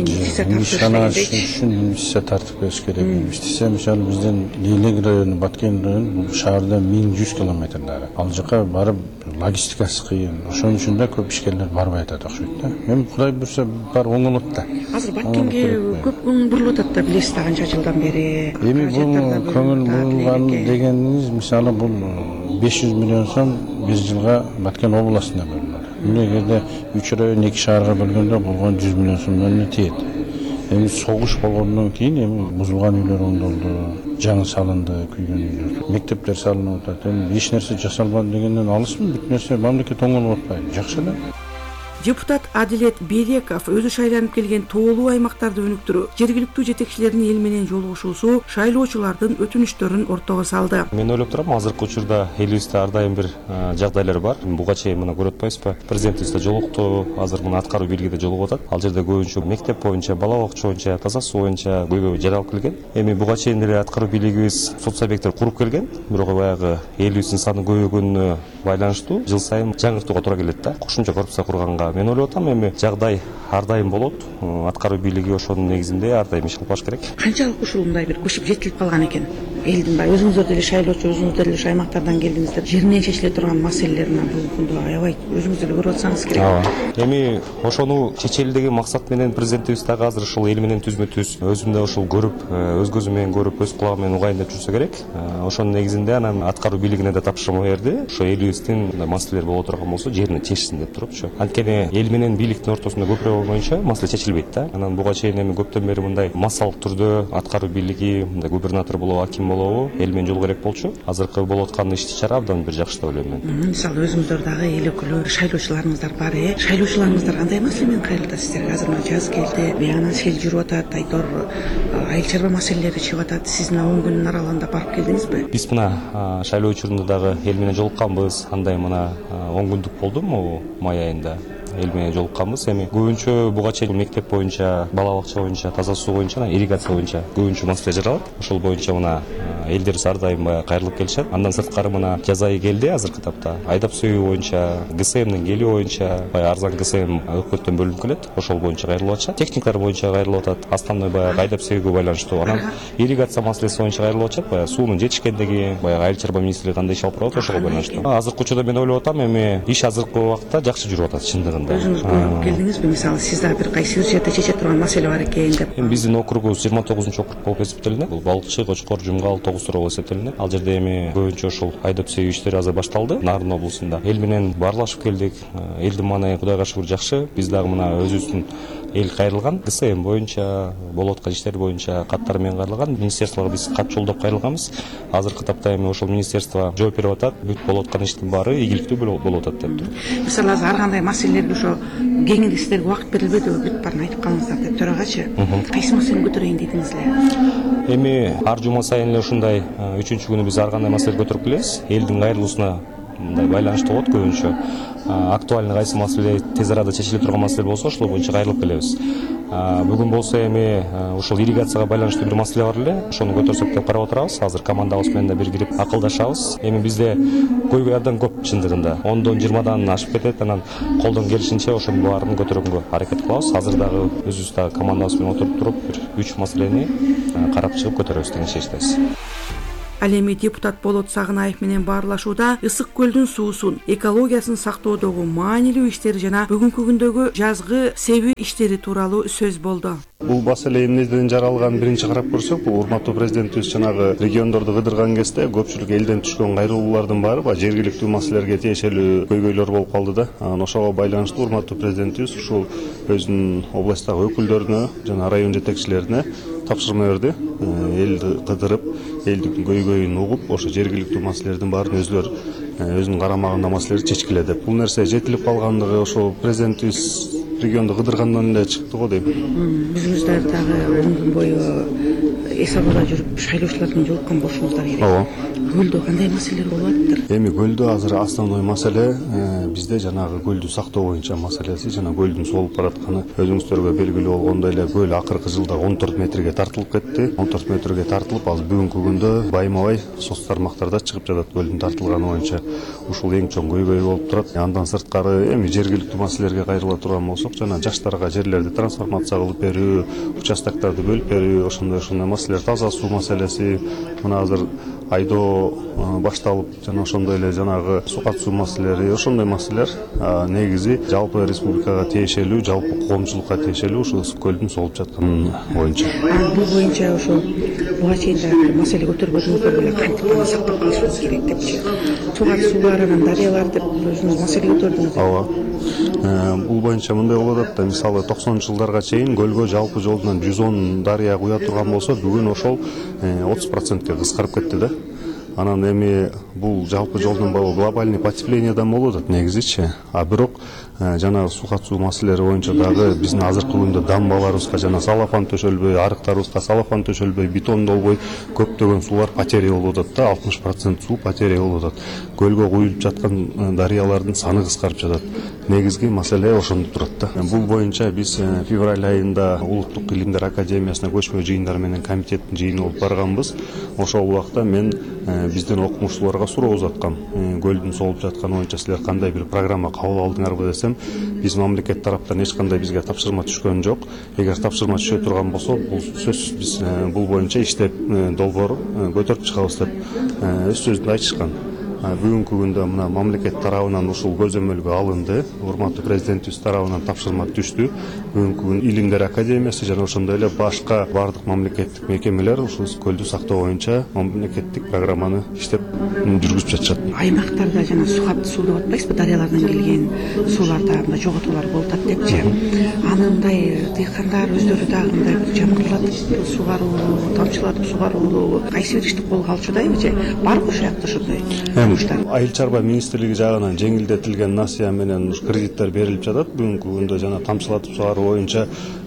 ишкана ачыш үчүн инвестиция тартып бериш керек. Инвестиция мисалы бизден Лейлек району, Баткен району бул шаардан 1100 километр нары. Ал жака барып логистикасы кыйын. Ошон үчүн да көп ишкерлер барбай атат окшойт да. Эми Кудай буйрса бар оңолот да. Азыр Баткенге көп көңүл бурулуп атат да, билесиз да, канча жылдан бери. Эми бул көңүл бурулган дегениңиз мисалы бул 500 миллион сом бир жылга Баткен областына бөлүнөт. Эгерде 3 район 2 шаарга бөлгөндө болгон 100 миллион сомдон тиет. Эми согуш болгондон кийин эми бузулган үйлөр оңдолду, жаңы салынды, күйгөн үйлөр, мектептер салынып атат. Эми эч нерсе жасалбады дегенден алысмы? Бүт нерсе мамлекет оңолуп атпайбы? Жакшы эле. Депутат Адилет Береков өзү шайланып келген тоолуу аймактарды өнүктүрүү, жергиликтүү жетекчилердин эл менен жолугушуусу шайлоочулардын өтүнүчтөрүн ортого салды. Мен ойлоп турам, азыркы учурда элибизде ар дайым бир жагдайлар бар. Буга чейин мына көрүп атпайсызбы? Президентибиз да жолукту, азыр мына аткаруу бийлиги да жолугуп атат. Ал жерде көбүнчө мектеп боюнча, бала бакча боюнча, таза суу боюнча көйгөй жаралып келген. Эми буга чейин деле аткаруу бийлигибиз соц объекттер куруп келген. Бирок баягы элибиздин саны көбөйгөнүнө байланыштуу жыл сайын жаңыртууга туура келет да. Кошумча корпуса курганга мен ойлоп атам, эми жагдай ар дайым болот. Аткаруу бийлиги ошонун негизинде ар дайым иш кылып баш керек. Канчалык ушул мындай бир көчүп жетилип калган экен? Элдин баары өзүңүздөр деле шайлоочу, өзүңүздөр деле аймактардан келдиңиздер. Жеринен чечиле турган маселелерин бүгүнкү күндө аябай өзүңүз деле көрүп атсаңыз керек. Эми ошону чечели деген максат менен президентибиз дагы азыр ушул эл менен түзмө-түз өзүм да ушул көрүп, өз көзүм менен көрүп, өз кулагым менен угайын деп жүрсө керек. Ошонун негизинде анан аткаруу бийлигине да тапшырма берди. Ошо элибиздин маселелер боло турган болсо жерине чечсин деп турупчу. Анткени эл менен бийликтин ортосунда көпүрө болмоюнча маселе чечилбейт да. Анан буга чейин эми көптөн бери мындай массалык түрдө аткаруу бийлиги, мындай губернатор болобу, аким болобу эл менен жол керек болчу. Азыркы болуп аткан иш-чара абдан бир жакшы деп ойлойм мен. Мисалы өзүңүздөр дагы эл өкүлү, шайлоочуларыңыздар бар. Шайлоочуларыңыздар кандай маселе менен кайрылат сиздерге? Азыр мына жаз келди, биянан сел жүрүп атат, айтор айыл чарба маселелери чыгып атат. Сиз мына 10 күнүн аралыгында барып келдиңизби? Биз мына шайлоо учурунда дагы эл менен жолукканбыз. Андай мына 10 күндүк болду май айында. Эл менен жолукканбыз. Эми көбүнчө буга чейин мектеп боюнча, бала бакча боюнча, таза суу боюнча, ирригация боюнча көбүнчө маселе жаралат. Ошол боюнча мына элдер ар дайым кайрылып келишет. Андан сырткары мына жаз айы келди азыркы тапта. Айдап сөйүү боюнча, ГСМдин келүү боюнча, арзан ГСМ өкмөттөн бөлүнүп келет. Ошол боюнча кайрылып атышат. Техниктер боюнча кайрылып атат. Основной айдап сөйүүгө байланыштуу. Анан ирригация маселеси боюнча кайрылып атышат. Суунун жетишкендиги, айыл чарба министрлиги кандай иш алып барат, ошого байланыштуу. Азыркы учурда мен ойлоп атам, эми иш азыркы убакытта жакшы жүрүп атат чындыгында. Өзүңүз көрүп келдиңизби? Мисалы сиз дагы бир кайсы бир жерде чече турган маселе бар экен деп. Эми биздин округубуз 29-округ болуп эсептелинет. Бул Балыкчы, Кочкор, Жумгал, Тогуз Суроо болуп эсептелинет. Ал жерде эми көбүнчө ушул айдап сөйүү иштери азыр башталды Нарын облусунда. Эл менен баарлашып келдик. Элдин маанайы Кудайга шүгүр жакшы. Биз дагы мына өзүбүздүн эл кайрылган, ГСМ боюнча, болуп аткан иштер боюнча каттар менен кайрылган. Министерствого биз кат жолдоп кайрылганбыз. Азыркы тапта эми ошол министерство жооп берип атат. Бүт болуп аткан иштин баары ийгиликтүү болуп атат деп тур. Мисалы азыр ар кандай маселелерге ошо кеңири силерге убакыт берилбедиби? Бүт баарын айтып калыңыздар деп төрагачы. Кайсы маселени көтөрөйүн дедиңиз эле? Эми ар жума сайын эле ушундай 3-күнү биз ар кандай маселе көтөрүп келебиз. Элдин кайрылуусуна мындай байланыштуу болот көбүнчө. Актуальный кайсы маселе тез арада чечиле турган маселе болсо ошол боюнча кайрылып келебиз. Бүгүн болсо эми ушул ирригацияга байланыштуу бир маселе бар эле. Ошону көтөрсөк деп карап отурабыз. Азыр командабыз менен да бир кирип акылдашабыз. Эми бизде көйгөй абдан көп чындыгында. 10-дан 20-дан ашып кетет, анан колдон келишинче ошонун баарын көтөргөнгө аракет кылабыз. Азыр дагы өзүбүз дагы командабыз менен отуруп туруп бир 3 маселени карап чыгып көтөрөбүз деген чечтебиз. Ал эми депутат Болот Сагынаев менен баарлашууда Ысык көлдүн суусун, экологиясын сактоодогу маанилүү иштери жана бүгүнкү күндөгү жазгы себи иштери тууралуу сөз болду. Бул маселе эмнеден жаралганын биринчи карап көрсөк, бул урматтуу президентибиз жанагы региондорду кыдырган кезде көпчүлүк элден түшкөн кайрылуулардын баары жергиликтүү маселелерге тиешелүү көйгөйлөр болуп калды да. Анан ошого байланыштуу урматтуу президентибиз ушул өзүнүн областтагы өкүлдөрүнө жана район жетекчилерине тапшырма берди. Элди кыдырып, элдин көйгөйүн угуп, ошо жергиликтүү маселелердин баарын өзүнүн карамагында маселелерди чечкиле деп. Бул нерсе жетилип калгандыгы ошо президентибиз регионду кыдыргандан эле чыкты го дейм. Өзүңүздөр дагы 10 күн бою эс абада жүрүп шайлоочулар менен жолуккан болушуңуздар керек. Ооба. Көлдө кандай маселелер болуп атыптыр? Эми көлдө азыр основной маселе бизде жанагы көлдү сактоо боюнча маселеси, жана көлдүн соолуп баратканы өзүңүздөргө белгилүү болгондой эле көл акыркы жылда 14 метрге тартылып кетти. 14 метрге тартылып, азыр бүгүнкү күндө байма-бай соц тармактарда чыгып жатат көлдүн тартылганы боюнча. Ушул эң чоң көйгөй болуп турат. Андан сырткары эми жергиликтүү маселелерге кайрыла турган болсок, жана жаштарга жерлерди трансформация кылып берүү, участоктарды бөлүп берүү, ошондой маселелер, таза суу маселеси, мына азыр айдоо башталып, жана ошондой эле жанагы суу катышуу маселелери, ошондой маселелер негизи жалпы республикага тиешелүү, жалпы коомчулукка тиешелүү ушул Ысык көлдүн соолуп жатканы боюнча. Бул боюнча ошо буга чейин да маселе көтөрбөдүңүздөр беле кантип сактап калышыбыз керек депчи. Суу катышуулар, дарыялар деп өзүңүз маселе көтөрдүңүз. Ооба. Бул боюнча мындай болуп атат да, мисалы 90-жылдарга чейин көлгө жалпы жолунан 110 дарыя куя турган болсо, бүгүн ошол 30%ке кыскарып кетти да. Анан эми бул жалпы жолдон глобальный потеплениедан болуп атат негизичи. А бирок жана суу катышуу маселелери боюнча дагы биздин азыркы күндө дамбаларыбызга жана салафан төшөлбөй, арыктарыбызга салафан төшөлбөй, бетондолбой көптөгөн суулар потеря болуп атат да, 60% суу потеря болуп атат. Көлгө куюлуп жаткан дарыялардын саны кыскарып жатат. Негизги маселе ошондо турат да. Бул боюнча биз февраль айында Улуттук илимдер академиясына көчмө жыйындар менен комитеттин жыйыны болуп барганбыз. Ошол убакта мен биздин окумуштууларга суроо узаткам. Көлдүн соолуп жатканы боюнча силер кандай бир программа кабыл алдыңарбы десем, биз мамлекет тараптан эч кандай бизге тапшырма түшкөн жок. Эгер тапшырма түшө турган болсо, бул сөзсүз биз бул боюнча иштеп долбоор көтөрүп чыгабыз деп өз сөзүндө айтышкан. Бүгүнкү күндө мына мамлекет тарабынан ушул көзөмөлгө алынды. Урматтуу президентибиз тарабынан тапшырма түштү. Бүгүнкү күн илимдер академиясы жана ошондой эле башка бардык мамлекеттик мекемелер ушул көлдү сактоо боюнча мамлекеттик программаны иштеп жүргүзүп жатышат. Аймактарда жана суу катышуу деп атпайсызбы, дарыялардан келген сууларда мындай жоготуулар болуп атат депчи. Аны мындай дыйкандар өздөрү дагы мындай бир жамгырлатып сугаруулу, тамчылатып сугаруулу кайсы бир ишти колго алчудайбы же барбы ошол жакта ошондой? Айыл чарба министрлиги жагынан жеңилдетилген насыя менен кредиттер берилип жатат. Бүгүнкү күндө жана тамчылатып сугаруу боюнча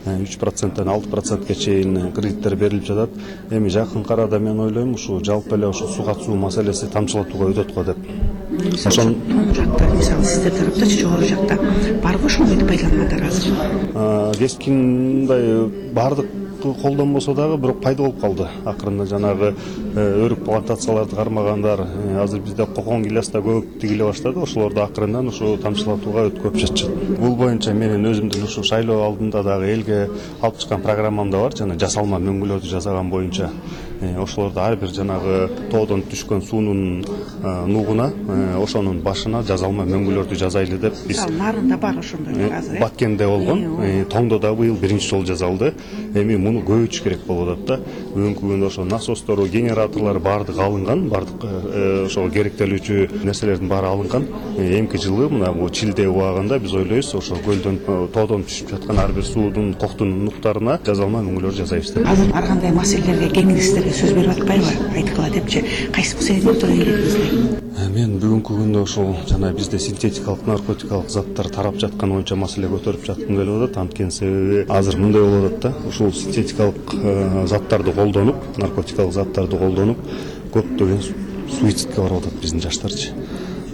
3%-тан 6%ке чейин кредиттер берилип жатат. Эми жакын арада мен ойлойм, ушу жалпы эле ушу суу катышуу маселеси тамчылатууга өтөт го деп. Ошон жакта, мисалы сиздер тараптачы жогору жакта барбы ошондойду пайдалангандар азыр? Кескин мындай бардык колдонбосо дагы бирок пайда болуп калды. Акырында жанагы өрүк плантацияларды кармагандар, азыр бизде кокон гиляс да көп тигиле баштады. Ошолорду акырындан ушу тамчылатууга өткөрүп жатышат. Бул боюнча менин өзүмдүн ушу шайлоо алдында дагы элге алып чыккан программам да бар, жана жасалма мөңгүлөрдү жасаган боюнча. Ошолорду ар бир жанагы тоодон түшкөн суунун нугуна, ошонун башына жасалма мөңгүлөрдү жасайлы деп биз. Нарында бар ошондой азыр. Баткенде болгон, Тоңдо да быйыл биринчи жолу жасалды. Эми муну көбөйтүш керек болуп атат да. Бүгүнкү күндө ошо насостору, генераторлор бардыгы алынган, бардык ошо керектелүүчү нерселердин баары алынган. Эмки жылы мына бул чилде убагында биз ойлойбуз, ошо көлдөн, тоодон түшүп жаткан ар бир суудун, коктун нуктарына жасалма мөңгүлөр жасайбыз деп. Азыр ар кандай маселелерге кеңестерге сөз берип атпайбы? Айткыла депчи. Кайсы маселени отурган элексиз? Мен бүгүнкү күндө ошол жана бизде синтетикалык, наркотикалык заттар тарап жаткан боюнча маселе көтөрүп жаткым келип атат. Анткени себеби азыр мындай болуп атат да. Ушул синтетикалык заттарды колдонуп, наркотикалык заттарды колдонуп көптөгөн суицидке барып атат биздин жаштарчы.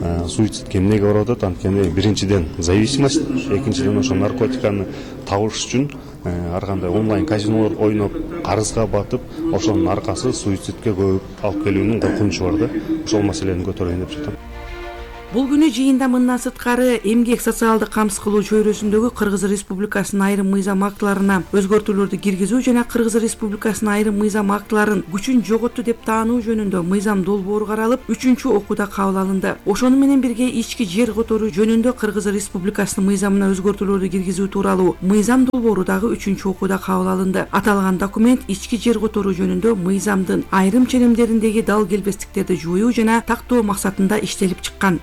суицидке эмнеге барып атат? Анткени биринчиден зависимость, экинчиден ошо наркотиканы табыш үчүн ар кандай онлайн казинолор ойноп, карызга батып, ошонун аркасы суицидке көп алып келүүнүн коркунучу бар да. Ошол маселени көтөрөйүн деп жатам. Бул күнү жыйында мындан сырткары эмгек социалдык камсыз кылуу чөйрөсүндөгү Кыргыз Республикасынын айрым мыйзам актыларына өзгөртүүлөрдү киргизүү жана Кыргыз Республикасынын айрым мыйзам актыларын күчүн жоготту деп таануу жөнүндө мыйзам долбоору каралып, 3-чү окууда кабыл алынды. Ошону менен бирге ички жер которуу жөнүндө Кыргыз Республикасынын мыйзамына өзгөртүүлөрдү киргизүү тууралуу мыйзам долбоору дагы 3-чү окууда кабыл алынды. Аталган документ ички жер которуу жөнүндө мыйзамдын айрым ченемдериндеги дал келбестиктерди жоюу жана тактоо максатында иштелип чыккан.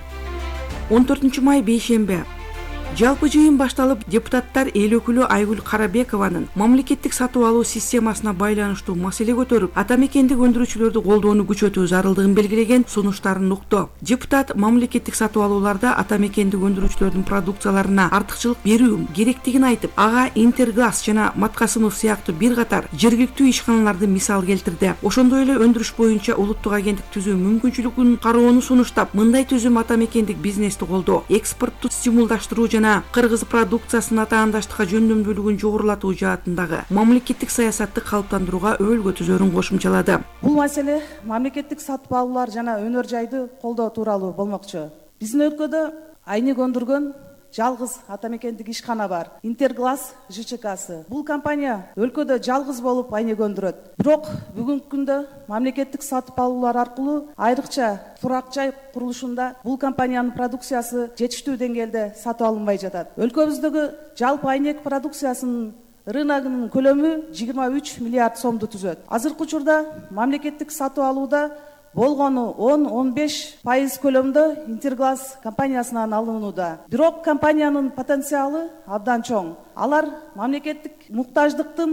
14 май бейшембе. Жалпы жыйын башталып, депутаттар эл өкүлү Айгүл Карабекованын мамлекеттик сатып алуу системасына байланыштуу маселе көтөрүп, ата мекендик өндүрүүчүлөрдү колдоону күчөтүү зарылдыгын белгилеген сунуштарын укту. Депутат мамлекеттик сатып алууларда ата мекендик өндүрүүчүлөрдүн продукцияларына артыкчылык берүү керектигин айтып, ага Интерглаз жана Маткасымов сыяктуу бир катар жергиликтүү ишканаларды мисал келтирди. Ошондой эле өндүрүш боюнча улуттук агенттик түзүү мүмкүнчүлүгүн кароону сунуштап, мындай түзүм ата мекендик бизнести колдоо, экспортту стимулдаштыруу жана кыргыз продукциясынын атаандаштыкка жөндөмдүүлүгүн жогорулатуу жаатындагы мамлекеттик саясатты калыптандырууга өбөлгө түзөрүн кошумчалады. Бул маселе мамлекеттик сатып алуулар жана өнөр жайды колдоо тууралуу болмокчу. Биздин өлкөдө айнек өндүргөн жалгыз ата мекендик ишкана бар. Интерглаз ЖЧКсы. Бул компания өлкөдө жалгыз болуп айнек өндүрөт. Бирок бүгүнкү күндө мамлекеттик сатып алуулар аркылуу айрыкча турак жай курулушунда бул компаниянын продукциясы жетиштүү деңгээлде сатып алынбай жатат. Өлкөбүздөгү жалпы айнек продукциясынын рыногунун көлөмү 23 миллиард сомду түзөт. Азыркы учурда мамлекеттик сатып алууда болгону 10-15% көлөмдө Интерглаз компаниясынан алынууда. Бирок компаниянын потенциалы абдан чоң. Алар мамлекеттик муктаждыктын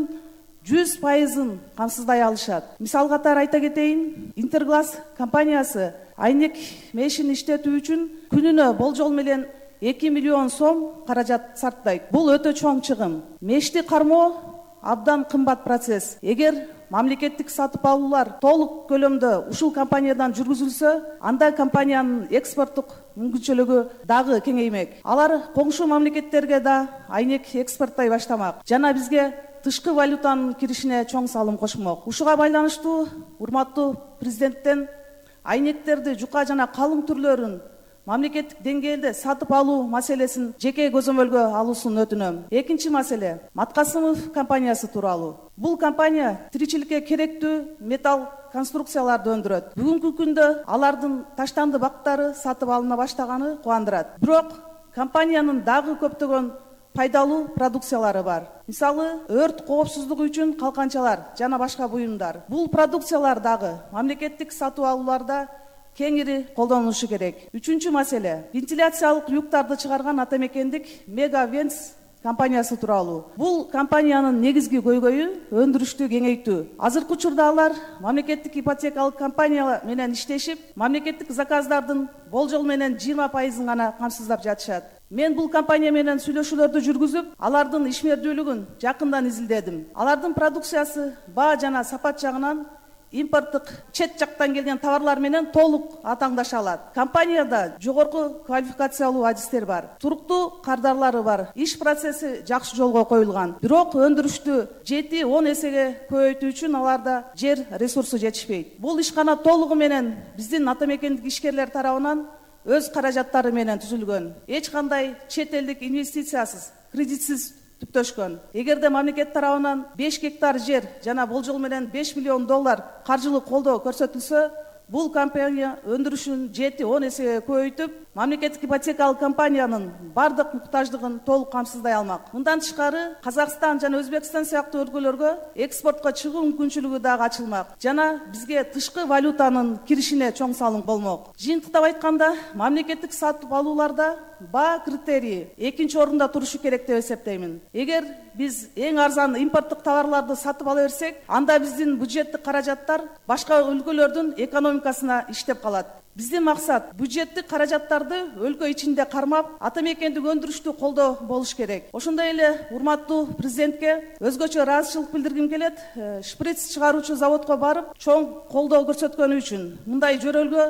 100%-ын камсыздай алышат. Мисал катары айта кетейин, Интерглаз компаниясы айнек мешин иштетүү үчүн күнүнө болжол менен 2 миллион сом каражат сарптайт. Бул өтө чоң чыгым. Мешти кармоо абдан кымбат процесс. Эгер мамлекеттик сатып алуулар толук көлөмдө ушул компаниядан жүргүзүлсө, анда компаниянын экспорттук мүмкүнчүлүгү дагы кеңеймек. Алар коңшу мамлекеттерге да айнек экспорттой баштамак жана бизге тышкы валютанын киришине чоң салым кошмок. Ушуга байланыштуу урматтуу президенттен айнектерди жука жана калың түрлөрүн мамлекеттик деңгээлде сатып алуу маселесин жеке көзөмөлгө алуусун өтүнөм. Экинчи маселе Маткасымов компаниясы тууралуу. Бул компания тиричиликке керектүү металл конструкцияларды өндүрөт. Бүгүнкү күндө алардын таштанды бактары сатып алына баштаганы кубандырат. Бирок компаниянын дагы көптөгөн пайдалуу продукциялары бар. Мисалы, өрт коопсуздугу үчүн калканчалар жана башка буюмдар. Бул продукциялар дагы мамлекеттик сатып алууларда кеңири колдонулушу керек. Үчүнчү маселе вентиляциялык люктарды чыгарган ата мекендик Мега Венс компаниясы тууралуу. Бул компаниянын негизги көйгөйү өндүрүштү кеңейтүү. Азыркы учурда алар мамлекеттик ипотекалык компания менен иштешип, мамлекеттик заказдардын болжол менен 20%-ын гана камсыздап жатышат. Мен бул компания менен сүйлөшүүлөрдү жүргүзүп, алардын ишмердүүлүгүн жакындан изилдедим. Алардын продукциясы баа жана сапат жагынан импорттук чет жактан келген товарлар менен толук атаңдаша алат. Компанияда жогорку квалификациялуу адистер бар. Туруктуу кардарлары бар. Иш процесси жакшы жолго коюлган. Бирок өндүрүштү 7-10 эсеге көбөйтүү үчүн аларда жер ресурсу жетишпейт. Бул ишкана толугу менен биздин ата мекендик ишкерлер тарабынан өз каражаттары менен түзүлгөн. Эч кандай чет элдик инвестициясыз, кредитсиз түптөшкөн. Эгерде мамлекет тарабынан 5 гектар жер жана болжол менен 5 миллион доллар каржылык колдоо көрсөтүлсө, бул компания өндүрүшүн 7-10 эсеге көбөйтүп, мамлекеттик ипотекалык компаниянын бардык муктаждыгын толук камсыздай алмак. Мындан тышкары Казакстан жана Өзбекстан сыяктуу өлкөлөргө экспортко чыгуу мүмкүнчүлүгү дагы ачылмак жана бизге тышкы валютанын киришине чоң салым болмок. Жыйынтыктап айтканда, мамлекеттик сатып алууларда баа критерии экинчи орунда турушу керек деп эсептеймин. Эгер биз эң арзан импорттук товарларды сатып ала берсек, анда биздин бюджеттик каражаттар башка өлкөлөрдүн экономикасына иштеп калат. Биздин максат бюджеттик каражаттарды өлкө ичинде кармап, ата мекендик өндүрүштү колдоо болуш керек. Ошондой эле урматтуу президентке өзгөчө ыраазычылык билдиргим келет. Шприц чыгаруучу заводко барып, чоң колдоо көрсөткөнү үчүн. Мындай жөрөлгө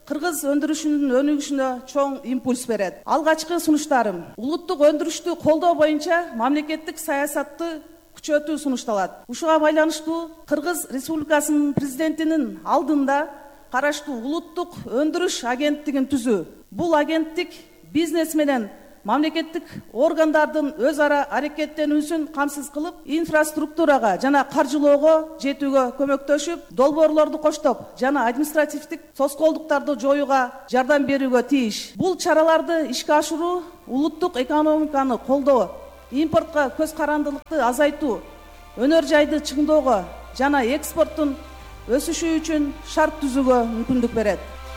кыргыз өндүрүшүнүн өнүгүшүнө чоң импульс берет. Алгачкы сунуштарым улуттук өндүрүштү колдоо боюнча мамлекеттик саясатты күчөтүү сунушталат. Ушуга байланыштуу Кыргыз Республикасынын президентинин алдында караштуу улуттук өндүрүш агенттигин түзүү. Бул агенттик бизнес менен мамлекеттик органдардын өз ара аракеттенүүсүн камсыз кылып, инфраструктурага жана каржылоого жетүүгө көмөктөшүп, долбоорлорду коштоп жана административдик тоскоолдуктарды жоюуга жардам берүүгө тийиш. Бул чараларды ишке ашыруу улуттук экономиканы колдоо, импортко көз карандылыкты азайтуу, өнөр жайды чыңдоого жана экспорттун өсүшү үчүн шарт түзүүгө мүмкүндүк берет.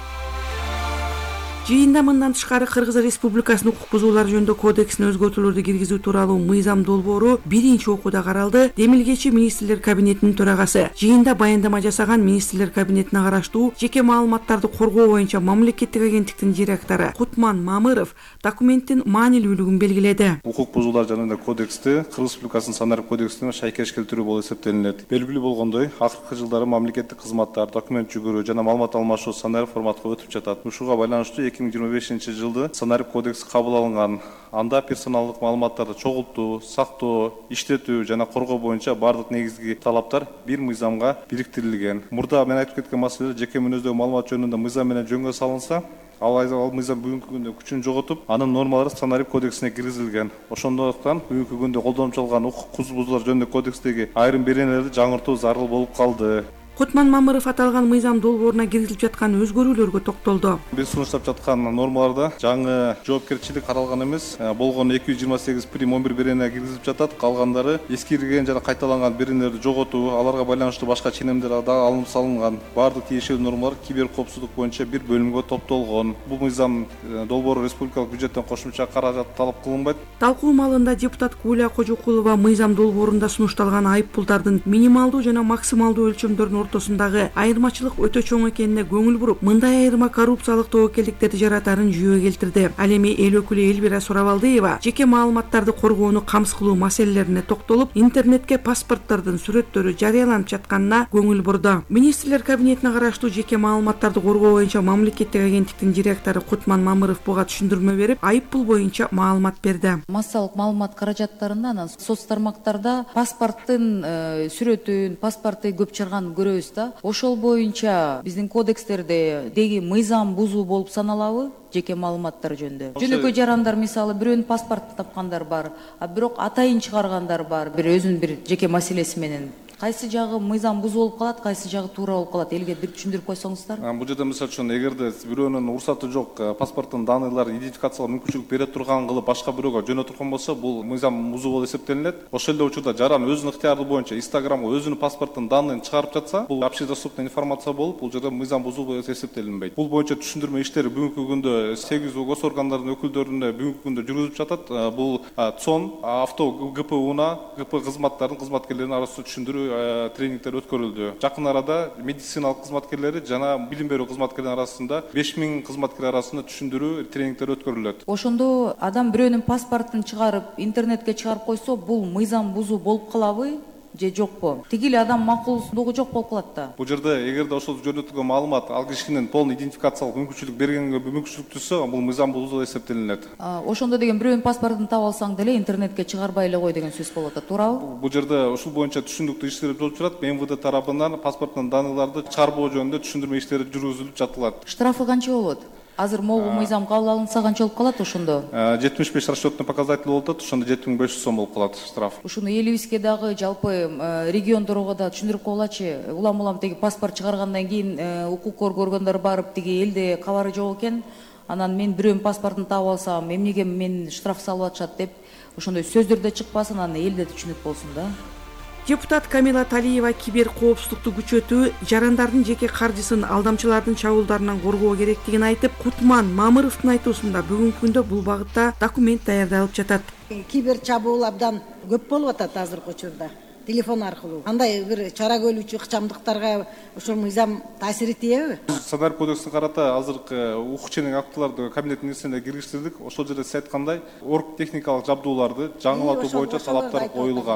Жыйында мындан тышкары Кыргыз Республикасынын укук бузуулар жөнүндө кодексине өзгөртүүлөрдү киргизүү тууралуу мыйзам долбоору биринчи окууда каралды. Демилгечи министрлер кабинетинин төрагасы жыйында баяндама жасаган министрлер кабинетине караштуу жеке маалыматтарды коргоо боюнча мамлекеттик агенттиктин директору Кутман Мамыров документтин маанилүүлүгүн белгиледи. Укук бузуулар жөнүндө кодексти Кыргыз Республикасынын санарип кодексине шайкеш келтирүү болуп эсептелинет. Белгилүү болгондой, акыркы жылдары мамлекеттик кызматтар, документ жүгүрүү жана маалымат алмашуу санарип форматка өтүп жатат. Ушуга байланыштуу 2025 жылды санарип кодекси кабыл алынган. Анда персоналдык маалыматтарды чогултуу, сактоо, иштетүү жана коргоо боюнча бардык негизги талаптар бир мыйзамга бириктирилген. Мурда мен айтып кеткен маселелер жеке мүнөздөгү маалымат жөнүндө мыйзам менен жөнгө салынса, ал мыйзам бүгүнкү күндө күчүн жоготуп, анын нормалары санарип кодексине киргизилген. Ошондуктан бүгүнкү күндө колдонуп укук бузуулар жөнүндө кодекстеги айрым беренелерди жаңыртуу зарыл болуп калды. Кутман Мамыров аталган мыйзам долбооруна киргизилип жаткан өзгөрүүлөргө токтолду. Биз сунуштап жаткан нормаларда жаңы жоопкерчилик каралган эмес, болгон 228 прим 11 берене киргизилип жатат. Калгандары эскирген жана кайталанган беренелерди жоготуу, аларга байланыштуу башка ченемдер да алынып салынган. Бардык тиешелүү нормалар кибер коопсуздук боюнча бир бөлүмгө топтолгон. Бул мыйзам долбоору республикалык бюджеттен кошумча каражат талап кылынбайт. Талкуу маалында депутат Кууля Кожокулова мыйзам долбоорунда сунушталган айыппулдардын минималдуу жана максималдуу өлчөмдөрүнүн ортосундагы айырмачылык өтө чоң экенине көңүл буруп, мындай айырма коррупциялык тобокелдиктерди жаратарын жүйөгө келтирди. Ал эми эл өкүлү Элбира Сурабалдиева жеке маалыматтарды коргоону камсыз кылуу маселелерине токтолуп, интернетке паспорттардын сүрөттөрү жарыяланып жатканына көңүл бурду. Министрлер кабинетине караштуу жеке маалыматтарды коргоо боюнча мамлекеттик агенттиктин директору Кутман Мамыров буга түшүндүрмө берип, айыппул боюнча маалымат берди. Массалык маалымат каражаттарында анан соц тармактарда паспорттун сүрөтүн, паспортты көп чыгарган көрөбүз да. Ошол боюнча биздин кодекстерде деги мыйзам бузуу болуп саналабы? Жеке маалыматтар жөнүндө. Жөнөкөй жарандар мисалы бирөөнүн паспортун тапкандар бар, а бирок атайын чыгаргандар бар, бир өзүнүн бир жеке маселеси менен. Кайсы жагы мыйзам бузуу болуп калат, кайсы жагы туура болуп калат? Элге бир түшүндүрүп койсоңуздар. Бул жерде мисалы үчүн эгерде бирөөнүн уруксаты жок, паспорттун данныйларын идентификациялоо мүмкүнчүлүк бере турган кылып башка бирөөгө жөнөтүлгөн болсо, бул мыйзам бузуу болуп эсептелинет. Ошол эле учурда жаран өзүнүн ыктыяры боюнча Инстаграмга өзүнүн паспорттун данныйын чыгарып жатса, бул общедоступный информация болуп, бул жерде мыйзам бузуу болуп эсептелинбейт. Бул боюнча түшүндүрмө иштери бүгүнкү күндө 8 госоргандардын өкүлдөрүнө бүгүнкү күндө жүргүзүлүп жатат. Бул ЦОН, авто ГПУна, ГП кызматтарынын кызматкерлеринин арасында түшүндүрүү тренинг өткөрүлдү. Жакын арада медициналык кызматкерлери жана билим берүү кызматкерлери арасында 5000 кызматкер арасында түшүндүрүү тренингдер өткөрүлөт. Ошондо адам бирөөнүн паспортун чыгарып, интернетке чыгарып койсо, бул мыйзам бузуу болуп калабы? Же жокпу? Тигил адам макулсундугу жок болуп калат да. Бул жерде эгерде ошол жөнөтүлгөн маалымат ал кишинин полный идентификациялык мүмкүнчүлүк бергенге мүмкүнчүлүк түзсө, бул мыйзам бузуу эсептелинет. Ошондо деген бирөөнүн паспортун таап алсаң деле интернетке чыгарбай эле кой деген сөз болуп атат, туурабы? Бул жерде ушул боюнча түшүндүктүү иштер болуп жатат. МВД тарабынан паспорттун данныйларды чыгарбоо жөнүндө түшүндүрмө иштери жүргүзүлүп жатылат. Штрафы канча болот? Азыр могу мыйзам кабыл алынса канча болуп калат ошондо? 75 расчетный показатель болуп атат, ошондо 7500 сом болуп калат штраф. Ушуну элибизге дагы жалпы региондорго да түшүндүрүп койгулачы. Улам теги паспорт чыгаргандан кийин укук көргөндөр барып теги элде кабары жок экен. Анан мен бирөөнүн паспортун таап алсам, эмнеге мен штраф салып атышат деп ошондой сөздөрдө чыкпасын, анан элде түшүнүк болсун да. Депутат Камила Талиева кибер коопсуздукту күчөтүү, жарандардын жеке каржысын алдамчылардын чабуулдарынан коргоо керектигин айтып, Кутман Мамыровдун айтуусунда бүгүнкү күндө бул багытта документ даярдалып жатат. Кибер чабуул абдан көп болуп атат азыркы учурда. Телефон аркылуу. Андай бир чара көрүүчү ыкчамдыктарга ошол мыйзам таасир этеби? Санарип кодексине карата азыркы укук ченең актыларды кабинеттин нерсесине киргиштирдик. Ошол жерде сиз айткандай, орг техникалык жабдууларды жаңылатуу боюнча талаптар коюлган.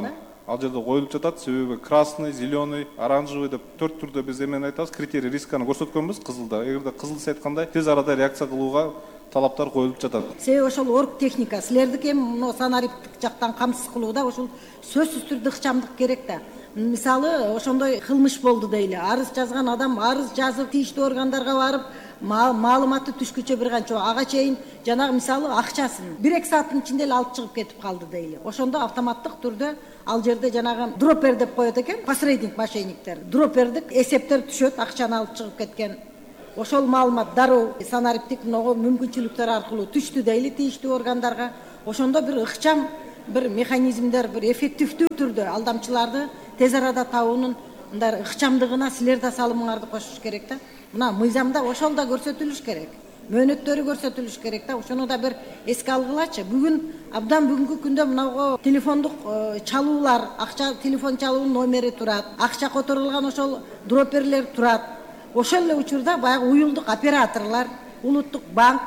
ал жерде коюлуп жатат. Себеби красный, зеленый, оранжевый деп 4 түрдө биз эмени айтабыз, критерий рисканы көрсөткөнбүз кызылда. Эгерде кызыл десе айткандай тез арада реакция кылууга талаптар коюлуп жатат. Себеби ошол орг техника силердики эми санариптик жактан камсыз кылууда ошол сөзсүз түрдө ыкчамдык керек да. Мисалы ошондой кылмыш болду дейли. Арыз жазган адам арыз жазып тийиштүү органдарга барып маалыматы түшкүчө бир канча ага чейин жанагы мисалы акчасын 1-2 сааттын ичинде эле алып чыгып кетип калды дейли. Ошондо автоматтык түрдө ал жерде жанагы дропер деп коет экен, посредник мошенниктер. Дропердик эсептер түшөт, акчаны алып чыгып кеткен. Ошол маалымат дароо санариптик мүмкүнчүлүктөр аркылуу түштү дейли тийиштүү органдарга. Ошондо бир ыкчам бир механизмдер, бир эффективдүү түрдө алдамчыларды тез арада табуунун мындай ыкчамдыгына силер да салымыңарды кошуш керек да. Мына мыйзамда ошол да көрсөтүлүш керек. Мөөнөттөрү көрсөтүлүш керек да. Ошону да бир эске алгылачы. Бүгүн абдан бүгүнкү күндө мынау телефондук чалуулар, акча телефон чалуунун номери турат, акча которулган ошол дроперлер турат. Ошол эле учурда баягы уюлдук операторлор, улуттук банк,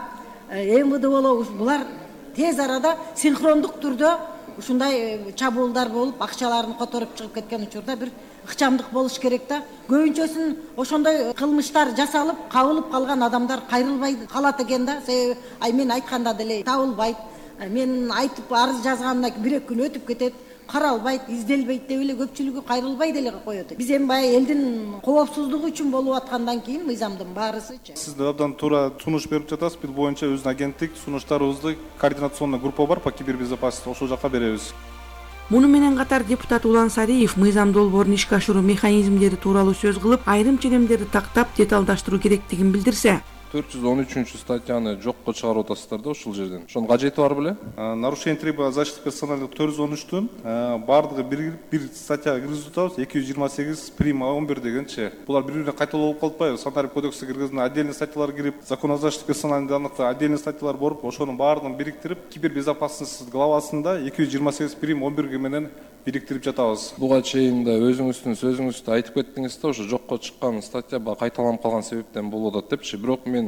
МВД булар тез арада синхрондук түрдө ушундай чабуулдар болуп, акчаларын которуп чыгып кеткен учурда бир ыкчамдык болуш керек да. Көбүнчөсүн ошондой кылмыштар жасалып, кабылып калган адамдар кайрылбай калат экен да. Себеби мен айтканда деле табылбайт. Мен айтып арыз жазганымдан кийин 1-2 күн өтүп кетет. Каралбайт, изделбейт деп эле көпчүлүгү кайрылбай деле коет. Биз эми баягы элдин коопсуздугу үчүн болуп аткандан кийин мыйзамдын баарысычы. Сиз да абдан туура сунуш берип жатасыз. Бул боюнча өзүнүн агенттик сунуштарыбызды координационный группа бар по кибербезопасности, ошол жака беребиз. Муну менен катар депутат Улан Сариев мыйзам долбоорун ишке ашыруу механизмдери тууралуу сөз кылып, айрым ченемдерди тактап деталдаштыруу керектигин билдирсе, 413 статьяны жокко чыгарып атасыздар да ушул жерден. Ошонун кажети бар беле? Нарушение требований защиты персонала 413-төн бардыгы бир статья киргизип атабыз. 228 прим 11 дегенче. Булар бири-бирине кайталоо болуп калпайбы? Санарип кодекске киргизген отдельный статьялар кирип, закон о защите персональных данных отдельный статьялар болуп, ошонун баардыгын бириктирип, кибербезопасность главасында 228 прим 11 менен бириктирип жатабыз. Буга чейин да өзүңүздүн сөзүңүздө айтып кеттиңиз да, ошо жокко чыккан статья кайталанып калган себептен болуп атат депчи. Бирок мен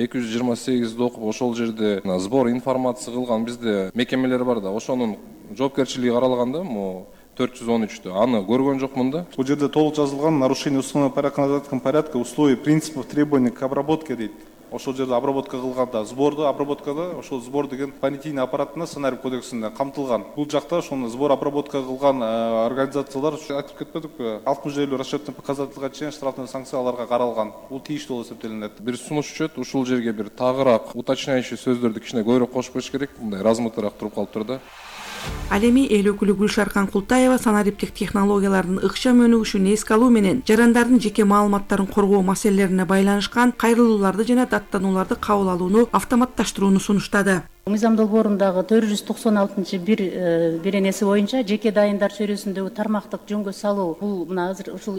228-ди окуп ошол жерде сбор информация кылган бизде мекемелер бар да, ошонун жоопкерчилиги каралганда, могу 413-тө. Аны көргөн жокмун да. Бул жерде толук жазылган нарушение установленного порядка, условий, принципов, требований к обработке дейт. Ошол жерде обработка кылганда, сборду обработкада ошол сбор деген понятийный аппаратына санарип кодексинде камтылган. Бул жакта ошону сбор обработка кылган организациялар айтып кетпедикпи? 60 расчетный показательга чейин штрафный санкцияларга каралган. Бул тийиштүү болуп эсептелинет. Бир сунуш өчөт, ушул жерге бир тагыраак уточняющий сөздөрдү кичине көбүрөөк кошуп коюш керек. Мындай размытыраак туруп калыптыр да. Ал эми эл өкүлү Гүлшаркан Култаева санариптик технологиялардын ыкчам өнүгүшүн эске алуу менен жарандардын жеке маалыматтарын коргоо маселелерине байланышкан кайрылууларды жана даттанууларды кабыл алууну автоматташтырууну сунуштады. Мыйзам долбоорундагы 496 беренеси боюнча жеке дайындар чөйрөсүндөгү тармактык жөнгө салуу бул мына азыр ушул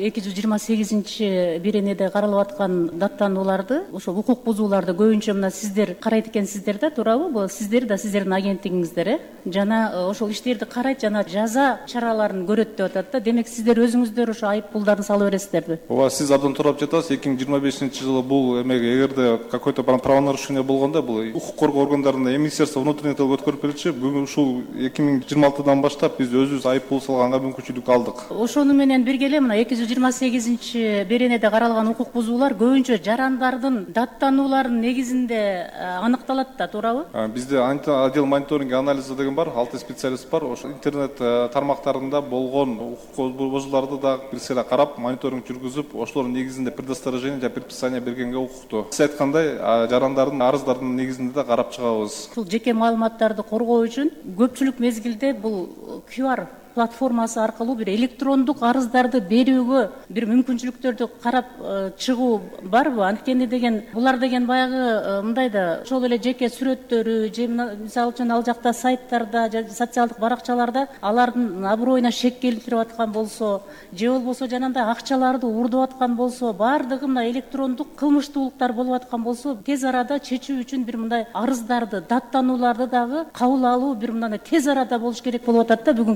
228 беренеде каралып аткан даттанууларды, ошол укук бузууларды көбүнчө мына сиздер карайт экенсиздер да, туурабы? Бул сиздер да сиздердин агенттигиңиздер, жана ошол иштерди карайт, жана жаза чараларын көрөт деп атат да. Демек сиздер өзүңүздөр ошо айып пулдарды сала бересиздерби? Ооба, сиз абдан туура жатасыз. 2025-жылы бул эгерде какой-то правонарушение болгондо бул укук коргоо органдарында Министерство внутренних дел өткөрүп берчү. Бүгүн ушул 2026-дан баштап биз өзүбүз айып пул салганга мүмкүнчүлүк алдык. Ошону менен бирге эле мына 228 беренеде каралган укук бузуулар көбүнчө жарандардын даттанууларынын негизинде аныкталат да, туурабы? Бизде отдел мониторинг анализа деген бар, 6 специалист бар. Ошо интернет тармактарында болгон укук бузууларды да бир сыйра карап, мониторинг жүргүзүп, ошолордун негизинде предосторожение жана предписание бергенге укуктуу. Сиз айткандай, жарандардын арыздардын негизинде да карап чыгабыз. Жеке маалыматтарды коргоо үчүн көпчүлүк мезгилде бул QR платформасы аркылуу бир электрондук арыздарды берүүгө бир мүмкүнчүлүктөрдү карап чыгуу барбы? Анткени деген булар деген баягы мындай да ошол эле жеке сүрөттөрү же мисалы үчүн ал жакта сайттарда же социалдык баракчаларда алардын аброюна шек келтирип аткан болсо же болбосо жанагындай акчаларды уурдап аткан болсо, баардыгы мына электрондук кылмыштуулуктар болуп аткан болсо, тез арада чечүү үчүн бир мындай арыздарды, даттанууларды дагы кабыл алуу бир мындай тез арада болуш керек болуп атат да бүгүнкү мезгилде.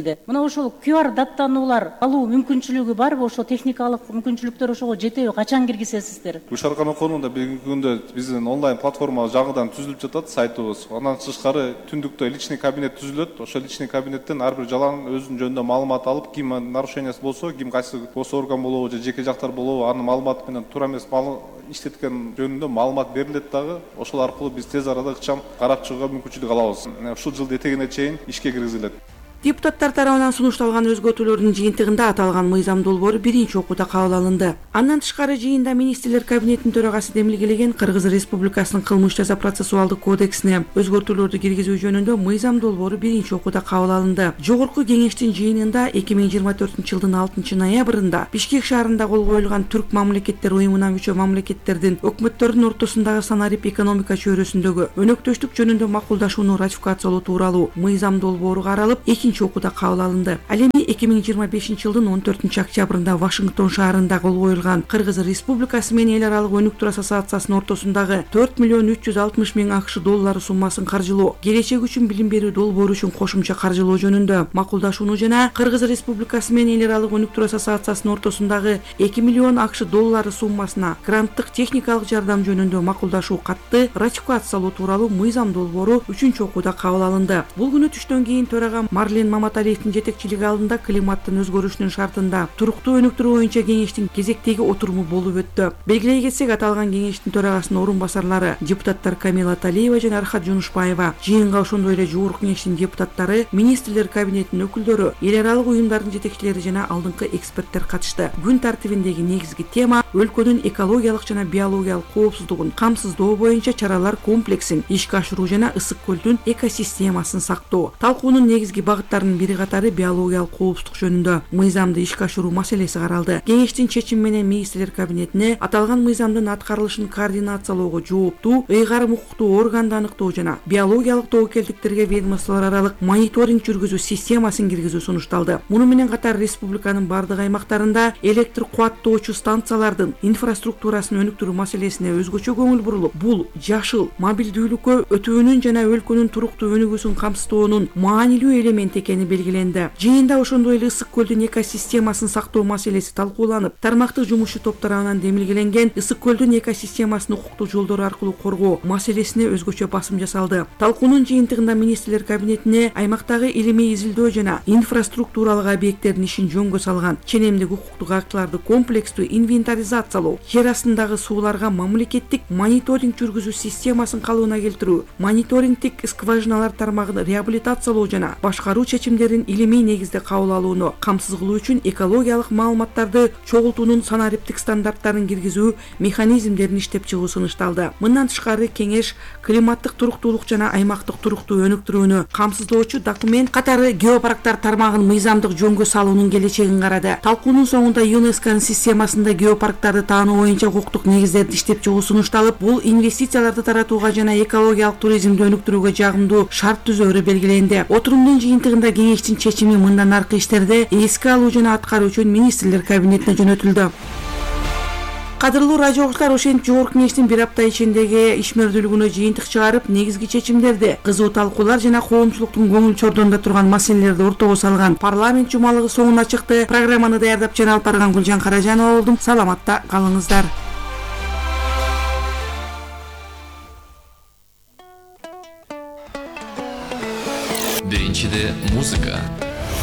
мезгилде. Мына ошол QR даттануулар алуу мүмкүнчүлүгү барбы? Ошо техникалык мүмкүнчүлүктөр ошого жетеби? Качан киргизесиздер? Гүлшаркан Оконунда бүгүнкү күндө биздин онлайн платформа жагыдан түзүлүп жатат сайтыбыз. Андан тышкары түндүктө личный кабинет түзүлөт. Ошол личный кабинеттен ар бир жалаң өзүнүн жөнүндө маалымат алып, ким нарушениясы болсо, ким кайсы орган болобу же жеке жактар болобу, анын маалыматы менен туура эмес иштеткен жөнүндө маалымат берилет дагы. Ошол аркылуу биз тез арада ыкчам карап чыгууга мүмкүнчүлүк алабыз. Ушул жылдын этегине чейин ишке киргизилет. Депутаттар тарабынан сунушталган өзгөртүүлөрдүн жыйынтыгында аталган мыйзам долбоору биринчи окууда кабыл алынды. Андан тышкары жыйында министрлер кабинетинин төрагасы демилгелеген Кыргыз Республикасынын кылмыш жаза процессуалдык кодексине өзгөртүүлөрдү киргизүү жөнүндө мыйзам долбоору биринчи окууда кабыл алынды. Жогорку кеңештин жыйынында 2024-жылдын 6-ноябрында Бишкек шаарында кол коюлган Түрк мамлекеттер уюмуна мүчө мамлекеттердин өкмөттөрүнүн ортосундагы санарип экономика чөйрөсүндөгү өнөктөштүк жөнүндө макулдашууну ратификациялоо тууралуу мыйзам долбоору каралып, окууда кабыл алынды. Ал эми 2025-жылдын 14-октябрында Вашингтон шаарында кол коюлган Кыргыз Республикасы менен эл аралык өнүктүр ассоциациясынын ортосундагы 4.360.000 акш доллары суммасын каржылоо, келечек үчүн билим берүү долбоору үчүн кошумча каржылоо жөнүндө макулдашууну жана Кыргыз Республикасы менен эл аралык өнүктүр ассоциациясынын ортосундагы 2 миллион акш доллары суммасына гранттык техникалык жардам жөнүндө макулдашуу катты ратификациялоо тууралуу мыйзам долбоору 3-окууда кабыл алынды. Бул күнү түштөн кийин төрага Марлен Маматалиевдин жетекчилиги алдында климаттын өзгөрүшүнүн шартында туруктуу өнүктүрүү боюнча кеңештин кезектеги отуруму болуп өттү. Белгилей кетсек, аталган кеңештин төрагасынын орун басарлары депутаттар Камила Талиева жана Архат Жунушбаева, жыйынга ошондой эле жогорку кеңештин депутаттары, министрлер кабинетинин өкүлдөрү, эл аралык уюмдардын жетекчилери жана алдыңкы эксперттер катышты. Күн тартибиндеги негизги тема өлкөнүн экологиялык жана биологиялык коопсуздугун камсыздоо боюнча чаралар комплексин ишке ашыруу жана Ысык көлдүн экосистемасын сактоо. Талкуунун негизги багыттарынын бири катары биологиялык коопсуздук жөнүндө мыйзамды ишке ашыруу маселеси каралды. Кеңештин чечими менен министрлер кабинетине аталган мыйзамдын аткарылышын координациялоого жооптуу ыйгарым укуктуу органды аныктоо жана биологиялык тобокелдиктерге ведомстволор аралык мониторинг жүргүзүү системасын киргизүү сунушталды. Муну менен катар республиканын бардык аймактарында электр кубаттоочу станциялардын инфраструктурасын өнүктүрүү маселесине өзгөчө көңүл бурулуп, бул жашыл мобилдүүлүккө өтүүнүн жана өлкөнүн туруктуу өнүгүүсүн камсыздоонун маанилүү элемент экени белгиленди. Жыйында ошондой эле Ысык көлдүн экосистемасын сактоо маселеси талкууланып, тармактык жумушчу топ тарабынан демилгеленген Ысык көлдүн экосистемасын укуктуу жолдор аркылуу коргоо маселесине өзгөчө басым жасалды. Талкуунун жыйынтыгында министрлер кабинетине аймактагы илимий изилдөө жана инфраструктуралык объекттердин ишин жөнгө салган ченемдик укуктук актыларды комплекстүү инвентаризациялоо, жер астындагы сууларга мамлекеттик мониторинг жүргүзүү системасын калыбына келтирүү, мониторингтик скважиналар тармагын реабилитациялоо жана башкаруу чечимдерин илимий негизде кабыл алууну камсыз кылуу үчүн экологиялык маалыматтарды чогултуунун санариптик стандарттарын киргизүү механизмдерин иштеп чыгуу сунушталды. Мындан тышкары кеңеш климаттык туруктуулук жана аймактык туруктуу өнүктүрүүнү камсыздоочу документ катары геопарктар тармагын мыйзамдык жөнгө салуунун келечегин карады. Талкуунун соңунда ЮНЕСКОнун системасында геопарктарды таануу боюнча укуктук негиздерди иштеп чыгуу сунушталып, бул инвестицияларды таратууга жана экологиялык туризмди өнүктүрүүгө жагымдуу шарт түзөөрү белгиленди. Отурумдун жыйынтыгында кеңештин чечими мындан аркы иштерди эске алуу жана аткаруу үчүн министрлер кабинетине жөнөтүлдү. Кадырлуу радио окуучулар, ошентип жогорку кеңештин бир апта ичиндеги ишмердүүлүгүнө жыйынтык чыгарып, негизги чечимдерди, кызуу талкуулар жана коомчулуктун көңүл чордонунда турган маселелерди ортого салган парламент жумалыгы соңуна чыкты. Программаны даярдап жана алып барган Гүлжан Каражанова болдум. Саламатта калыңыздар. Биринчиде музыка.